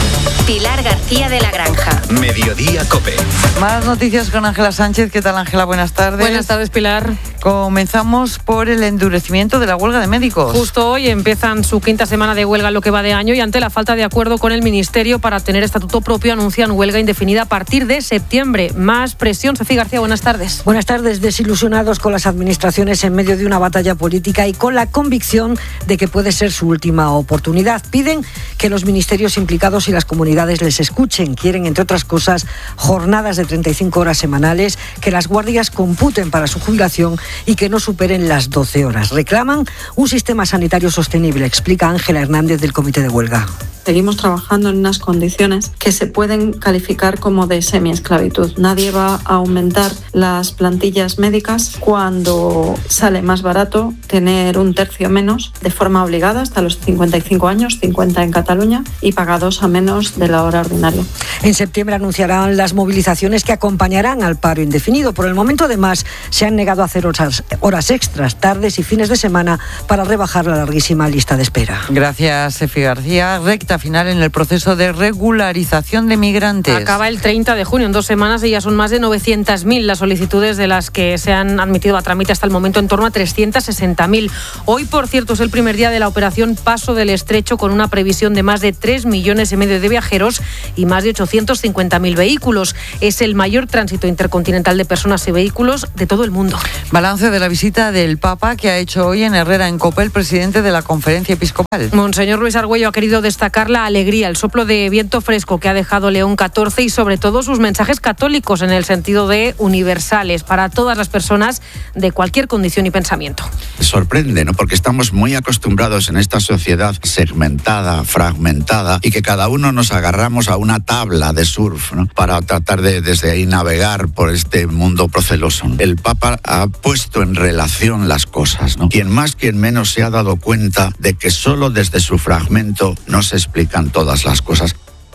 Pilar García de la Granja. Mediodía COPE. Más noticias con Ángela Sánchez. ¿Qué tal, Ángela? Buenas tardes. Buenas tardes, Pilar. Comenzamos por el endurecimiento de la huelga de médicos. Justo hoy empiezan su quinta semana de huelga en lo que va de año y ante la falta de acuerdo con el Ministerio para tener estatuto propio anuncian huelga indefinida a partir de septiembre. Más presión. Sofía García, buenas tardes. Buenas tardes. Desilusionados con las administraciones en medio de una batalla política y con la convicción de que puede ser su última oportunidad. Piden que los ministerios implicados y las comunidades les escuchen. Quieren, entre otras cosas, jornadas de 35 horas semanales, que las guardias computen para su jubilación y que no superen las 12 horas. Reclaman un sistema sanitario sostenible, explica Ángela Hernández del Comité de Huelga. Seguimos trabajando en unas condiciones que se pueden calificar como de semiesclavitud. Nadie va a aumentar las plantillas médicas cuando sale más barato tener un tercio menos de forma obligada hasta los 55 años, 50 en Cataluña, y pagados a menos de la hora ordinaria. En septiembre anunciarán las movilizaciones que acompañarán al paro indefinido. Por el momento, además, se han negado a hacer horas extras, tardes y fines de semana para rebajar la larguísima lista de espera. Gracias, Sofía García. Recta final en el proceso de regularización de migrantes. Acaba el 30 de junio, en 2 semanas, y ya son más de 900.000 las solicitudes, de las que se han admitido a trámite hasta el momento en torno a 360.000. Hoy, por cierto, es el primer día de la operación Paso del Estrecho, con una previsión de más de 3,5 millones de viajeros y más de 850.000 vehículos. Es el mayor tránsito intercontinental de personas y vehículos de todo el mundo. Balance de la visita del Papa que ha hecho hoy en Herrera, en COPE, el presidente de la Conferencia Episcopal. Monseñor Luis Argüello ha querido destacar la alegría, el soplo de viento fresco que ha dejado León XIV y sobre todo sus mensajes católicos en el sentido de universales para todas las personas de cualquier condición y pensamiento. Sorprende, ¿no? Porque estamos muy acostumbrados en esta sociedad segmentada, fragmentada, y que cada uno nos agarramos a una tabla de surf, ¿no? Para tratar de desde ahí navegar por este mundo proceloso. El Papa ha puesto en relación las cosas, ¿no? Quien más, quien menos se ha dado cuenta de que solo desde su fragmento no se explican todas las cosas.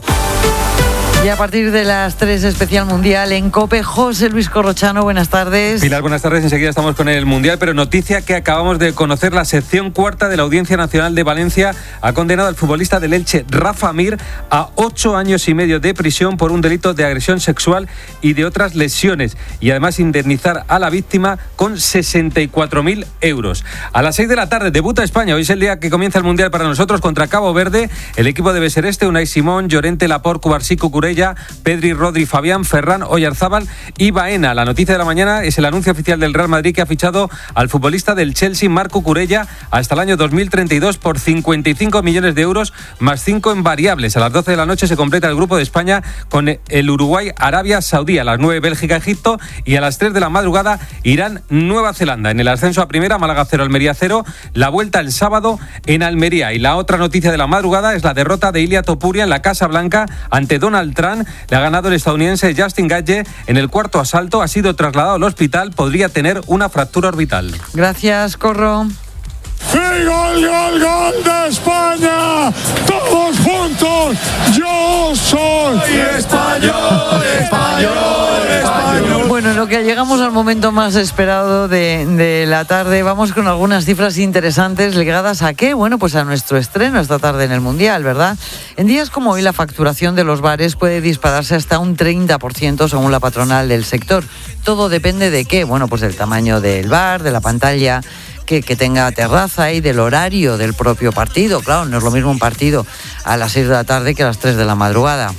Y a partir de las 3, especial mundial en COPE, José Luis Corrochano, buenas tardes. Pilar, buenas tardes. Enseguida estamos con el mundial, pero noticia que acabamos de conocer: la sección cuarta de la Audiencia Nacional de Valencia ha condenado al futbolista del Elche, Rafa Mir, a 8 años y medio de prisión por un delito de agresión sexual y de otras lesiones, y además indemnizar a la víctima con 64.000 euros. A las 6 de la tarde debuta España. Hoy es el día que comienza el mundial para nosotros contra Cabo Verde. El equipo debe ser Unai Simón, Llorente, Laporte, Cubarsí, Cucurella, Pedri, Rodri, Fabián, Ferran, Oyarzábal y Baena. La noticia de la mañana es el anuncio oficial del Real Madrid, que ha fichado al futbolista del Chelsea, Marco Cucurella, hasta el año 2032 por 55 millones de euros más 5 en variables. A las 12 de la noche se completa el grupo de España con el Uruguay, Arabia Saudí. A las 9, Bélgica, Egipto, y a las 3 de la madrugada, Irán, Nueva Zelanda. En el ascenso a primera, Málaga 0, Almería 0. La vuelta el sábado en Almería. Y la otra noticia de la madrugada es la derrota de Ilia Topuria en la Casa Blanca ante Donald Trump. Le ha ganado el estadounidense Justin Gaethje en el cuarto asalto. Ha sido trasladado al hospital. Podría tener una fractura orbital. Gracias, Corro. ¡Y gol, gol, gol de España! ¡Todos juntos! ¡Yo soy español, español, español! Bueno, en lo que llegamos al momento más esperado de la tarde, vamos con algunas cifras interesantes ligadas a ¿qué? Bueno, pues a nuestro estreno esta tarde en el Mundial, ¿verdad? En días como hoy, la facturación de los bares puede dispararse hasta un 30% según la patronal del sector. Todo depende de ¿qué? Bueno, pues del tamaño del bar, de la pantalla que tenga terraza y del horario del propio partido. Claro, no es lo mismo un partido a las 6 de la tarde que a las 3 de la madrugada.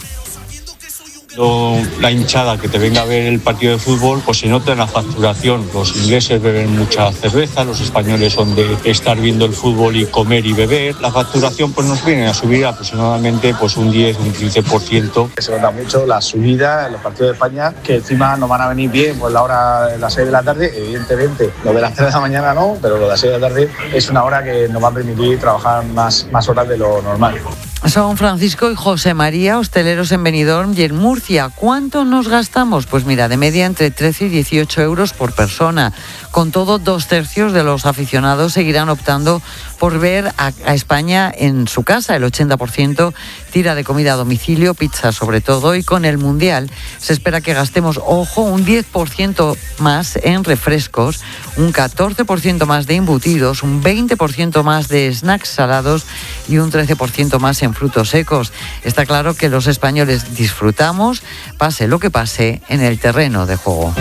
La hinchada que te venga a ver el partido de fútbol, pues se nota en la facturación. Los ingleses beben mucha cerveza, los españoles son de estar viendo el fútbol y comer y beber. La facturación pues nos viene a subir aproximadamente pues un 10, un 15%. Se nota mucho la subida en los partidos de España, que encima nos van a venir bien pues la hora de las 6 de la tarde. Evidentemente, lo de las 3 de la mañana no, pero lo de las 6 de la tarde es una hora que nos va a permitir trabajar más horas de lo normal. Son Francisco y José María, hosteleros en Benidorm y en Murcia. ¿Cuánto nos gastamos? Pues mira, de media entre 13 y 18 euros por persona. Con todo, 2/3 de los aficionados seguirán optando por por ver a España en su casa. El 80% tira de comida a domicilio, pizza sobre todo, y con el Mundial se espera que gastemos, ojo, un 10% más en refrescos, un 14% más de embutidos, un 20% más de snacks salados y un 13% más en frutos secos. Está claro que los españoles disfrutamos, pase lo que pase, en el terreno de juego.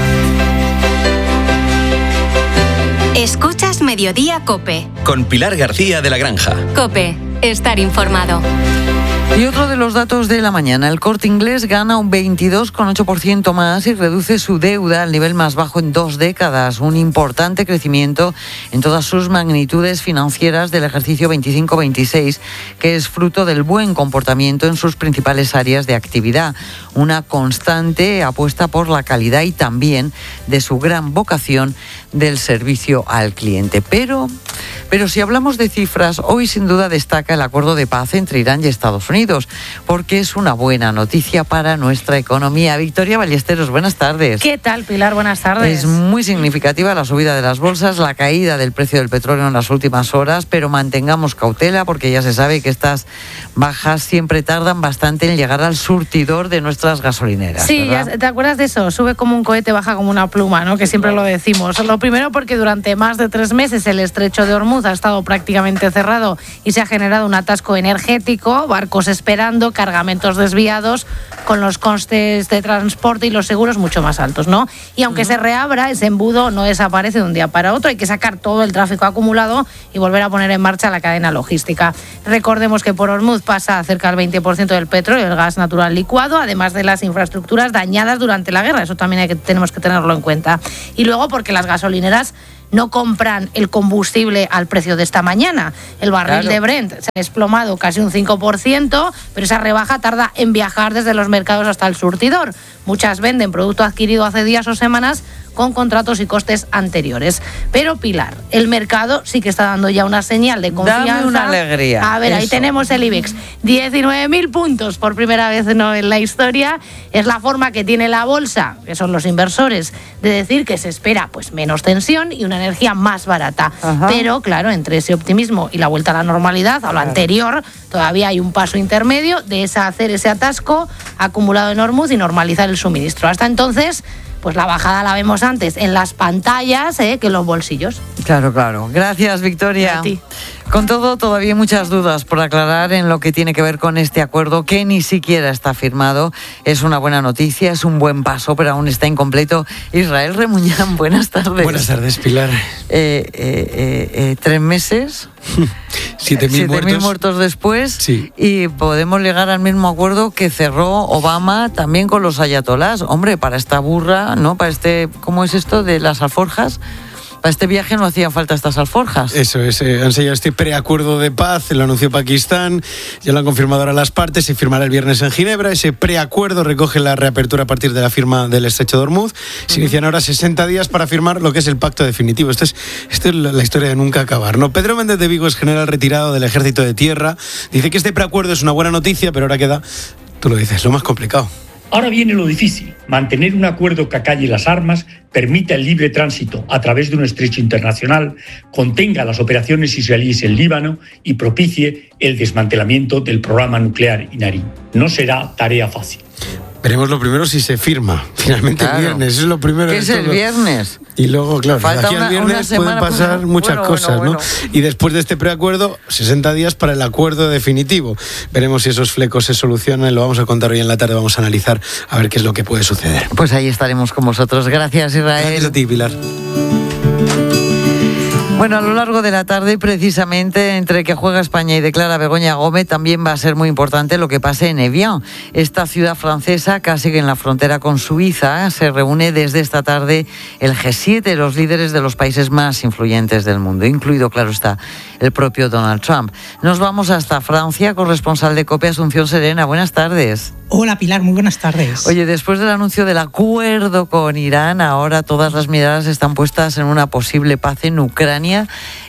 Escuchas Mediodía COPE. Con Pilar García de la Granja. COPE, estar informado. Y otro de los datos de la mañana, el Corte Inglés gana un 22,8% más y reduce su deuda al nivel más bajo en 2 décadas, un importante crecimiento en todas sus magnitudes financieras del ejercicio 25-26, que es fruto del buen comportamiento en sus principales áreas de actividad, una constante apuesta por la calidad y también de su gran vocación del servicio al cliente. Pero si hablamos de cifras, hoy sin duda destaca el acuerdo de paz entre Irán y Estados Unidos, porque es una buena noticia para nuestra economía. Victoria Ballesteros, buenas tardes. ¿Qué tal, Pilar? Buenas tardes. Es muy significativa la subida de las bolsas, la caída del precio del petróleo en las últimas horas, pero mantengamos cautela porque ya se sabe que estas bajas siempre tardan bastante en llegar al surtidor de nuestras gasolineras. Sí, ¿verdad? ya, ¿te acuerdas de eso? Sube como un cohete, baja como una pluma, ¿no? Que siempre lo decimos. Lo primero porque durante más de 3 meses el estrecho de Hormuz ha estado prácticamente cerrado y se ha generado un atasco energético, barcos esperando, cargamentos desviados, con los costes de transporte y los seguros mucho más altos, ¿no? Y aunque se reabra, ese embudo no desaparece de un día para otro, hay que sacar todo el tráfico acumulado y volver a poner en marcha la cadena logística. Recordemos que por Hormuz pasa cerca del 20% del petróleo y el gas natural licuado, además de las infraestructuras dañadas durante la guerra, eso también tenemos que tenerlo en cuenta. Y luego porque las gasolineras no compran el combustible al precio de esta mañana. El barril de Brent se ha desplomado casi un 5%, pero esa rebaja tarda en viajar desde los mercados hasta el surtidor. Muchas venden producto adquirido hace días o semanas con contratos y costes anteriores. Pero, Pilar, el mercado sí que está dando ya una señal de confianza. Dame una alegría. A ver, eso. Ahí tenemos el IBEX. 19.000 puntos por primera vez en la historia. Es la forma que tiene la bolsa, que son los inversores, de decir que se espera pues menos tensión y una energía más barata. Ajá. Pero, claro, entre ese optimismo y la vuelta a la normalidad, a lo anterior, todavía hay un paso intermedio de hacer ese atasco acumulado en Hormuz y normalizar el suministro. Hasta entonces, pues la bajada la vemos antes en las pantallas que en los bolsillos. Claro, claro. Gracias, Victoria. A ti. Con todo, todavía hay muchas dudas por aclarar en lo que tiene que ver con este acuerdo que ni siquiera está firmado. Es una buena noticia, es un buen paso, pero aún está incompleto. Israel Remuñán, buenas tardes. Buenas tardes, Pilar. 3 meses... 7.000 muertos después, sí. Y podemos llegar al mismo acuerdo que cerró Obama también con los ayatolás. Hombre, para esta burra, ¿no? Para ¿cómo es esto de las alforjas? Para este viaje no hacían falta estas alforjas. Eso es, han sellado este preacuerdo de paz, lo anunció Pakistán, ya lo han confirmado ahora las partes, se firmará el viernes en Ginebra. Ese preacuerdo recoge la reapertura a partir de la firma del estrecho de Hormuz. Se inician ahora 60 días para firmar lo que es el pacto definitivo. Esto es la historia de nunca acabar, ¿no? Pedro Méndez de Vigo es general retirado del Ejército de Tierra. Dice que este preacuerdo es una buena noticia, pero ahora queda, tú lo dices, lo más complicado. Ahora viene lo difícil, mantener un acuerdo que acalle las armas, permita el libre tránsito a través de un estrecho internacional, contenga las operaciones israelíes en Líbano y propicie el desmantelamiento del programa nuclear iraní. No será tarea fácil. Veremos lo primero si se firma finalmente el viernes, eso es lo primero. ¿Qué es el viernes? Y luego, claro, falta aquí al viernes pueden pasar muchas cosas, ¿no? Y después de este preacuerdo, 60 días para el acuerdo definitivo. Veremos si esos flecos se solucionan, lo vamos a contar hoy en la tarde, vamos a analizar a ver qué es lo que puede suceder. Pues ahí estaremos con vosotros. Gracias, Israel. Gracias a ti, Pilar. Bueno, a lo largo de la tarde, precisamente, entre que juega España y declara Begoña Gómez, también va a ser muy importante lo que pase en Evian. Esta ciudad francesa, casi que en la frontera con Suiza, se reúne desde esta tarde el G7, los líderes de los países más influyentes del mundo, incluido, claro está, el propio Donald Trump. Nos vamos hasta Francia, corresponsal de COPE, Asunción Serena. Buenas tardes. Hola, Pilar, muy buenas tardes. Oye, después del anuncio del acuerdo con Irán, ahora todas las miradas están puestas en una posible paz en Ucrania.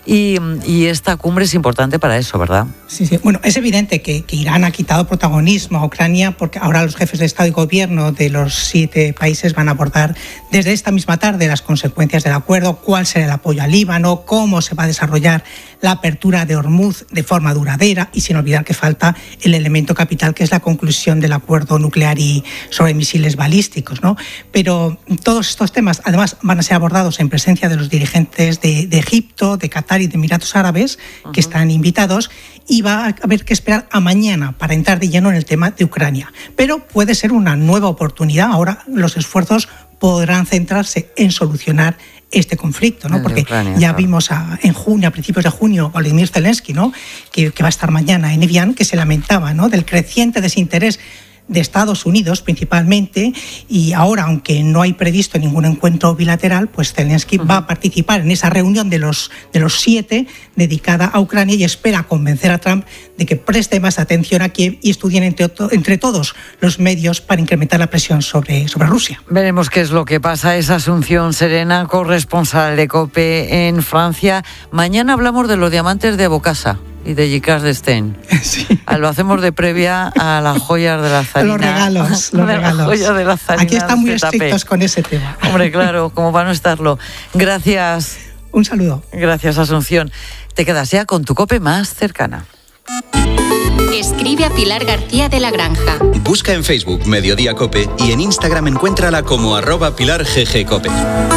Y esta cumbre es importante para eso, ¿verdad? Sí. Bueno, es evidente que Irán ha quitado protagonismo a Ucrania porque ahora los jefes de Estado y Gobierno de los 7 países van a abordar desde esta misma tarde las consecuencias del acuerdo, cuál será el apoyo al Líbano, cómo se va a desarrollar la apertura de Hormuz de forma duradera y sin olvidar que falta el elemento capital que es la conclusión del acuerdo nuclear y sobre misiles balísticos, ¿no? Pero todos estos temas además van a ser abordados en presencia de los dirigentes de Egipto, de Qatar y de Emiratos Árabes que están invitados y va a haber que esperar a mañana para entrar de lleno en el tema de Ucrania. Pero puede ser una nueva oportunidad. Ahora los esfuerzos podrán centrarse en solucionar este conflicto, ¿no? Porque Ucrania, ya vimos a principios de junio, Volodymyr Zelensky, ¿no? que va a estar mañana en Evian, que se lamentaba, ¿no? del creciente desinterés de Estados Unidos principalmente, y ahora, aunque no hay previsto ningún encuentro bilateral, pues Zelensky va a participar en esa reunión de los 7 dedicada a Ucrania y espera convencer a Trump de que preste más atención a Kiev y estudien entre todos los medios para incrementar la presión sobre Rusia. Veremos qué es lo que pasa. Es Asunción Serena, corresponsal de COPE en Francia. Mañana hablamos de los diamantes de Bocasa y de Gicas de Sten. Sí. Lo hacemos de previa a las joyas de la zarina. Los regalos. Las joyas de la zarina. Aquí están muy estrictos con ese tema. Hombre, claro, como para no estarlo. Gracias. Un saludo. Gracias, Asunción. Te quedas ya con tu COPE más cercana. Escribe a Pilar García de la Granja. Busca en Facebook Mediodía COPE y en Instagram encuéntrala como @PilarGGCOPE.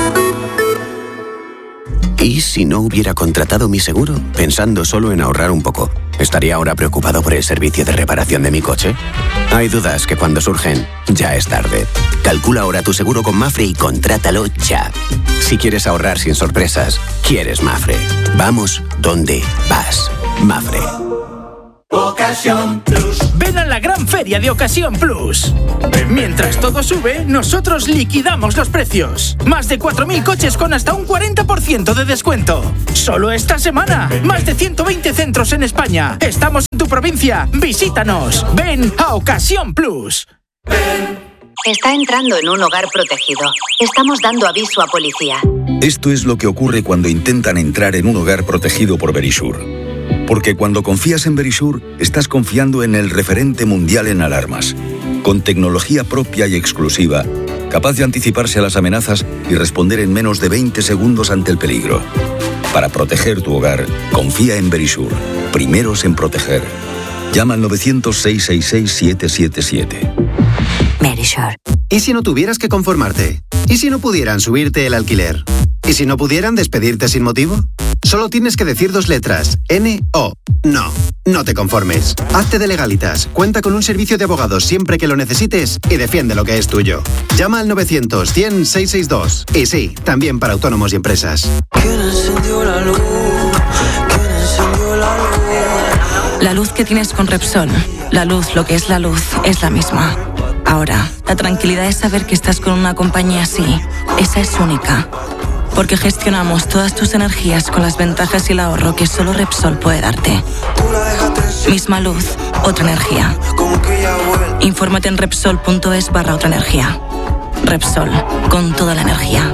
¿Y si no hubiera contratado mi seguro? Pensando solo en ahorrar un poco, ¿estaría ahora preocupado por el servicio de reparación de mi coche? Hay dudas que cuando surgen, ya es tarde. Calcula ahora tu seguro con Mafre y contrátalo ya. Si quieres ahorrar sin sorpresas, quieres Mafre. Vamos donde vas. Mafre. Ocasión Plus. Ven a la gran feria de Ocasión Plus. Mientras todo sube, nosotros liquidamos los precios. Más de 4.000 coches con hasta un 40% de descuento. Solo esta semana. Más de 120 centros en España. Estamos en tu provincia. Visítanos. Ven a Ocasión Plus. Está entrando en un hogar protegido. Estamos dando aviso a policía. Esto es lo que ocurre cuando intentan entrar en un hogar protegido por Verisure. Porque cuando confías en Verisure, estás confiando en el referente mundial en alarmas, con tecnología propia y exclusiva, capaz de anticiparse a las amenazas y responder en menos de 20 segundos ante el peligro. Para proteger tu hogar, confía en Verisure. Primeros en proteger. Llama al 900-666-777. Verisure. ¿Y si no tuvieras que conformarte? ¿Y si no pudieran subirte el alquiler? ¿Y si no pudieran despedirte sin motivo? Solo tienes que decir 2 letras, N-O. No, no te conformes. Hazte de Legalitas, cuenta con un servicio de abogados siempre que lo necesites y defiende lo que es tuyo. Llama al 900-100-662. Y sí, también para autónomos y empresas. ¿Quién encendió la luz? ¿Quién encendió la luz? La luz que tienes con Repsol, la luz, lo que es la luz, es la misma. Ahora, la tranquilidad es saber que estás con una compañía así. Esa es única. Porque gestionamos todas tus energías con las ventajas y el ahorro que solo Repsol puede darte. Misma luz, otra energía. Infórmate en Repsol.es/otra energía. Repsol, con toda la energía.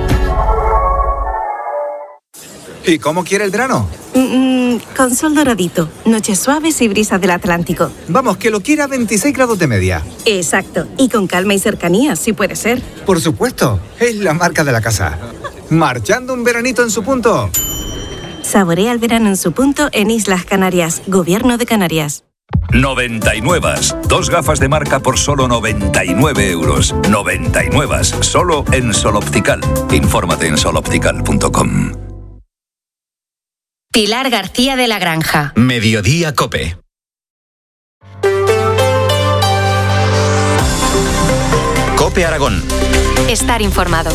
¿Y cómo quiere el verano? Con sol doradito, noches suaves y brisas del Atlántico. Vamos, que lo quiera 26 grados de media. Exacto, y con calma y cercanía, si puede ser. Por supuesto, es la marca de la casa. Marchando un veranito en su punto. Saborea el verano en su punto en Islas Canarias, Gobierno de Canarias. 99. 2 gafas de marca por solo 99 euros. 99. Solo en Sol Optical. Infórmate en soloptical.com. Pilar García de la Granja. Mediodía COPE. COPE Aragón. Estar informado.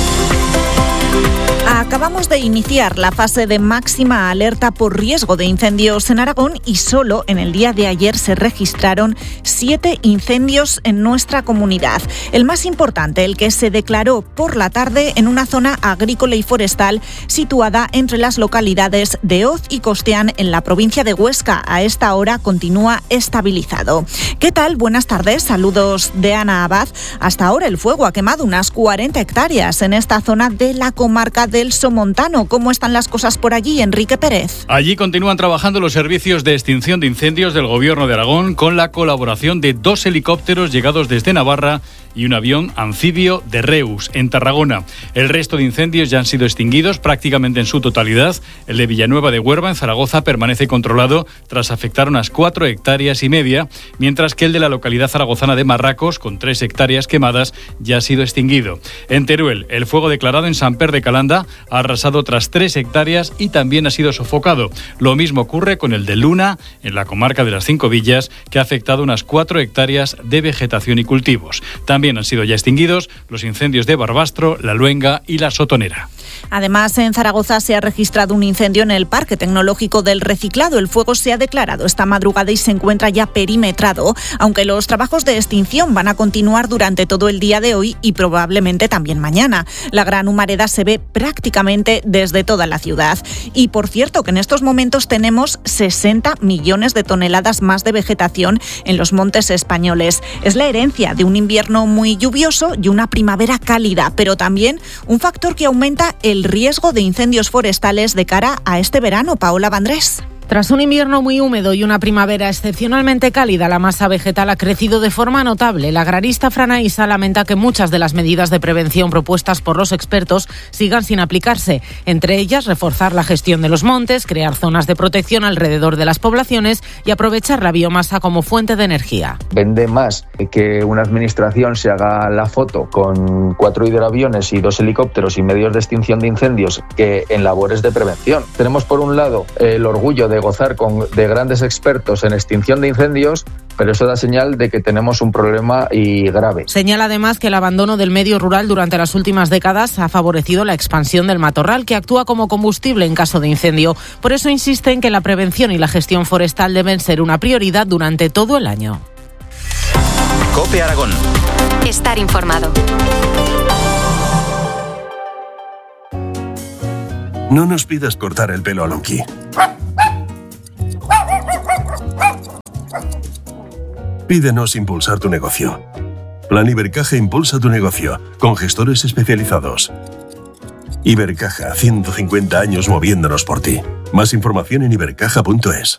Acabamos de iniciar la fase de máxima alerta por riesgo de incendios en Aragón y solo en el día de ayer se registraron 7 incendios en nuestra comunidad. El más importante, el que se declaró por la tarde en una zona agrícola y forestal situada entre las localidades de Oz y Costeán en la provincia de Huesca. A esta hora continúa estabilizado. ¿Qué tal? Buenas tardes. Saludos de Ana Abad. Hasta ahora el fuego ha quemado unas 40 hectáreas en esta zona de la comarca del Somontano. ¿Cómo están las cosas por allí, Enrique Pérez? Allí continúan trabajando los servicios de extinción de incendios del Gobierno de Aragón con la colaboración de 2 helicópteros llegados desde Navarra y un avión anfibio de Reus, en Tarragona. El resto de incendios ya han sido extinguidos prácticamente en su totalidad. El de Villanueva de Huerva, en Zaragoza, permanece controlado tras afectar unas 4,5 hectáreas, mientras que el de la localidad zaragozana de Marracos, con 3 hectáreas quemadas, ya ha sido extinguido. En Teruel, el fuego declarado en Samper de Calanda ha arrasado otras 3 hectáreas y también ha sido sofocado. Lo mismo ocurre con el de Luna, en la comarca de las 5 Villas, que ha afectado unas 4 hectáreas de vegetación y cultivos. También han sido ya extinguidos los incendios de Barbastro, La Luenga y La Sotonera. Además, en Zaragoza se ha registrado un incendio en el Parque Tecnológico del Reciclado. El fuego se ha declarado esta madrugada y se encuentra ya perimetrado, aunque los trabajos de extinción van a continuar durante todo el día de hoy y probablemente también mañana. La gran humareda se ve prácticamente desde toda la ciudad. Y por cierto, que en estos momentos tenemos 60 millones de toneladas más de vegetación en los montes españoles. Es la herencia de un invierno muy lluvioso y una primavera cálida, pero también un factor que aumenta el riesgo de incendios forestales de cara a este verano. Paola Vandrés. Tras un invierno muy húmedo y una primavera excepcionalmente cálida, la masa vegetal ha crecido de forma notable. La agrarista Fran Aisa lamenta que muchas de las medidas de prevención propuestas por los expertos sigan sin aplicarse. Entre ellas, reforzar la gestión de los montes, crear zonas de protección alrededor de las poblaciones y aprovechar la biomasa como fuente de energía. Vende más que una administración se haga la foto con 4 hidroaviones y 2 helicópteros y medios de extinción de incendios que en labores de prevención. Tenemos por un lado el orgullo de gozar de grandes expertos en extinción de incendios, pero eso da señal de que tenemos un problema y grave. Señala además que el abandono del medio rural durante las últimas décadas ha favorecido la expansión del matorral, que actúa como combustible en caso de incendio. Por eso insiste en que la prevención y la gestión forestal deben ser una prioridad durante todo el año. COPE Aragón. Estar informado. No nos pidas cortar el pelo a Lonky. Pídenos impulsar tu negocio. Plan Ibercaja impulsa tu negocio, con gestores especializados. Ibercaja, 150 años moviéndonos por ti. Más información en ibercaja.es.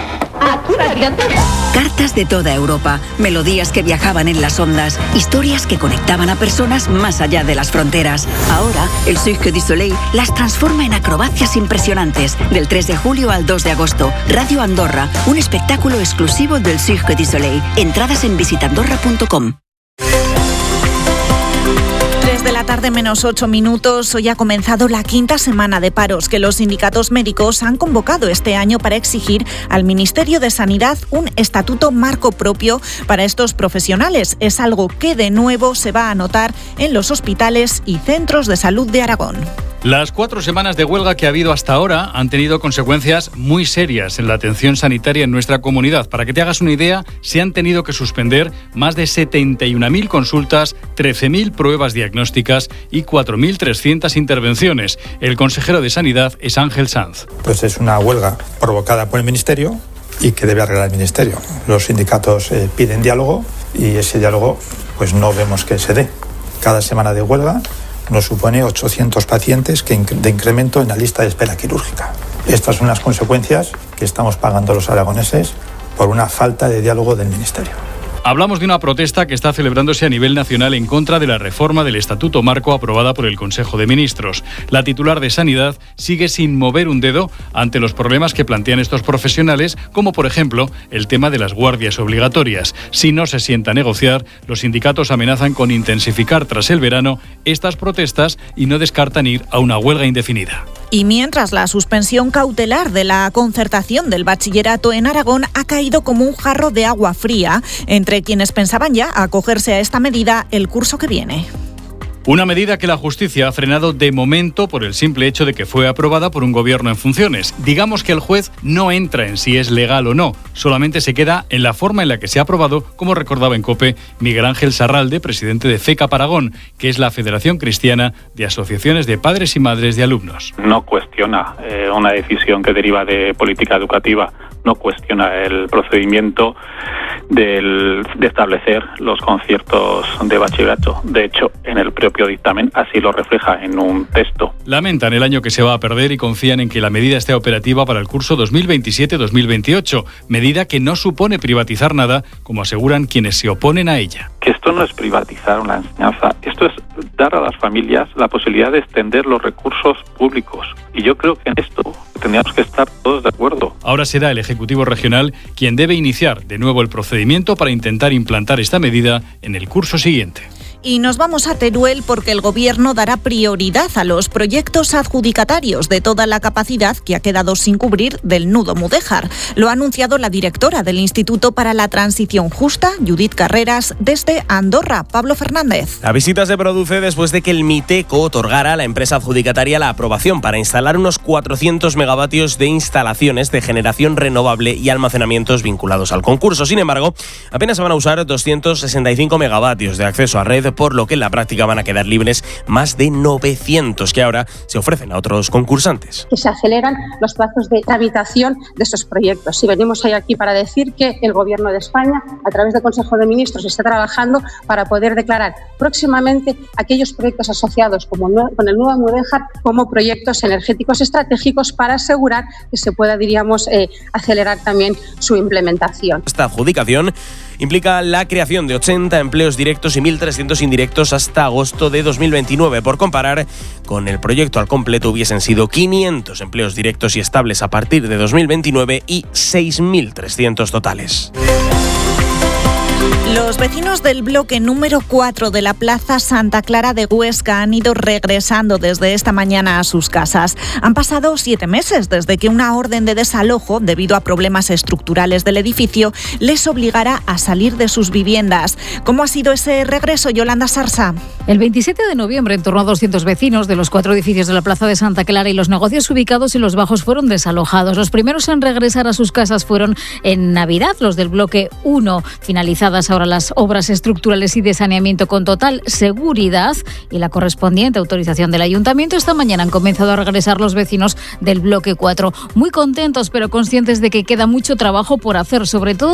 Cartas de toda Europa, melodías que viajaban en las ondas, historias que conectaban a personas más allá de las fronteras. Ahora, el Cirque du Soleil las transforma en acrobacias impresionantes. Del 3 de julio al 2 de agosto, Radio Andorra, un espectáculo exclusivo del Cirque du Soleil. Entradas en visitandorra.com. 3 de la tarde menos 8 minutos. Hoy ha comenzado la 5ª semana de paros que los sindicatos médicos han convocado este año para exigir al Ministerio de Sanidad un estatuto marco propio para estos profesionales. Es algo que de nuevo se va a notar en los hospitales y centros de salud de Aragón. Las 4 semanas de huelga que ha habido hasta ahora han tenido consecuencias muy serias en la atención sanitaria en nuestra comunidad. Para que te hagas una idea, se han tenido que suspender más de 71.000 consultas, 13.000 pruebas diagnósticas y 4.300 intervenciones. El consejero de Sanidad es Ángel Sanz. Pues es una huelga provocada por el Ministerio y que debe arreglar el Ministerio. Los sindicatos piden diálogo y ese diálogo pues no vemos que se dé. Cada semana de huelga nos supone 800 pacientes de incremento en la lista de espera quirúrgica. Estas son las consecuencias que estamos pagando los aragoneses por una falta de diálogo del Ministerio. Hablamos de una protesta que está celebrándose a nivel nacional en contra de la reforma del Estatuto Marco aprobada por el Consejo de Ministros. La titular de Sanidad sigue sin mover un dedo ante los problemas que plantean estos profesionales, como por ejemplo el tema de las guardias obligatorias. Si no se sienta a negociar, los sindicatos amenazan con intensificar tras el verano estas protestas y no descartan ir a una huelga indefinida. Y mientras la suspensión cautelar de la concertación del bachillerato en Aragón ha caído como un jarro de agua fría entre quienes pensaban ya acogerse a esta medida el curso que viene. Una medida que la justicia ha frenado de momento por el simple hecho de que fue aprobada por un gobierno en funciones. Digamos que el juez no entra en si es legal o no, solamente se queda en la forma en la que se ha aprobado, como recordaba en COPE Miguel Ángel Sarralde, presidente de FECA Aragón, que es la Federación Cristiana de Asociaciones de Padres y Madres de Alumnos. No cuestiona una decisión que deriva de política educativa, no cuestiona el procedimiento de establecer los conciertos de bachillerato. De hecho, en el propio dictamen así lo refleja en un texto. Lamentan el año que se va a perder y confían en que la medida esté operativa para el curso 2027-2028, medida que no supone privatizar nada, como aseguran quienes se oponen a ella. Que esto no es privatizar una enseñanza, esto es dar a las familias la posibilidad de extender los recursos públicos. Y yo creo que en esto tendríamos que estar todos de acuerdo. Ahora será el Ejecutivo Regional quien debe iniciar de nuevo el procedimiento para intentar implantar esta medida en el curso siguiente. Y nos vamos a Teruel porque el Gobierno dará prioridad a los proyectos adjudicatarios de toda la capacidad que ha quedado sin cubrir del nudo Mudéjar. Lo ha anunciado la directora del Instituto para la Transición Justa, Judith Carreras, desde Andorra. Pablo Fernández. La visita se produce después de que el Miteco otorgara a la empresa adjudicataria la aprobación para instalar unos 400 megavatios de instalaciones de generación renovable y almacenamientos vinculados al concurso. Sin embargo, apenas se van a usar 265 megavatios de acceso a red, por lo que en la práctica van a quedar libres más de 900 que ahora se ofrecen a otros concursantes. Que se aceleran los plazos de tramitación de esos proyectos. Y venimos hoy aquí para decir que el Gobierno de España, a través del Consejo de Ministros, está trabajando para poder declarar próximamente aquellos proyectos asociados con el nuevo Mudéjar como proyectos energéticos estratégicos para asegurar que se pueda, diríamos, acelerar también su implementación. Esta adjudicación implica la creación de 80 empleos directos y 1.300 indirectos hasta agosto de 2029. Por comparar, con el proyecto al completo hubiesen sido 500 empleos directos y estables a partir de 2029 y 6.300 totales. Los vecinos del bloque número 4 de la Plaza Santa Clara de Huesca han ido regresando desde esta mañana a sus casas. Han pasado 7 meses desde que una orden de desalojo, debido a problemas estructurales del edificio, les obligara a salir de sus viviendas. ¿Cómo ha sido ese regreso, Yolanda Sarsa? El 27 de noviembre, en torno a 200 vecinos de los 4 edificios de la Plaza de Santa Clara y los negocios ubicados en los bajos fueron desalojados. Los primeros en regresar a sus casas fueron en Navidad, los del bloque 1, finalizadas ahora las obras estructurales y de saneamiento con total seguridad y la correspondiente autorización del Ayuntamiento. Esta mañana han comenzado a regresar los vecinos del bloque 4, muy contentos pero conscientes de que queda mucho trabajo por hacer, sobre todo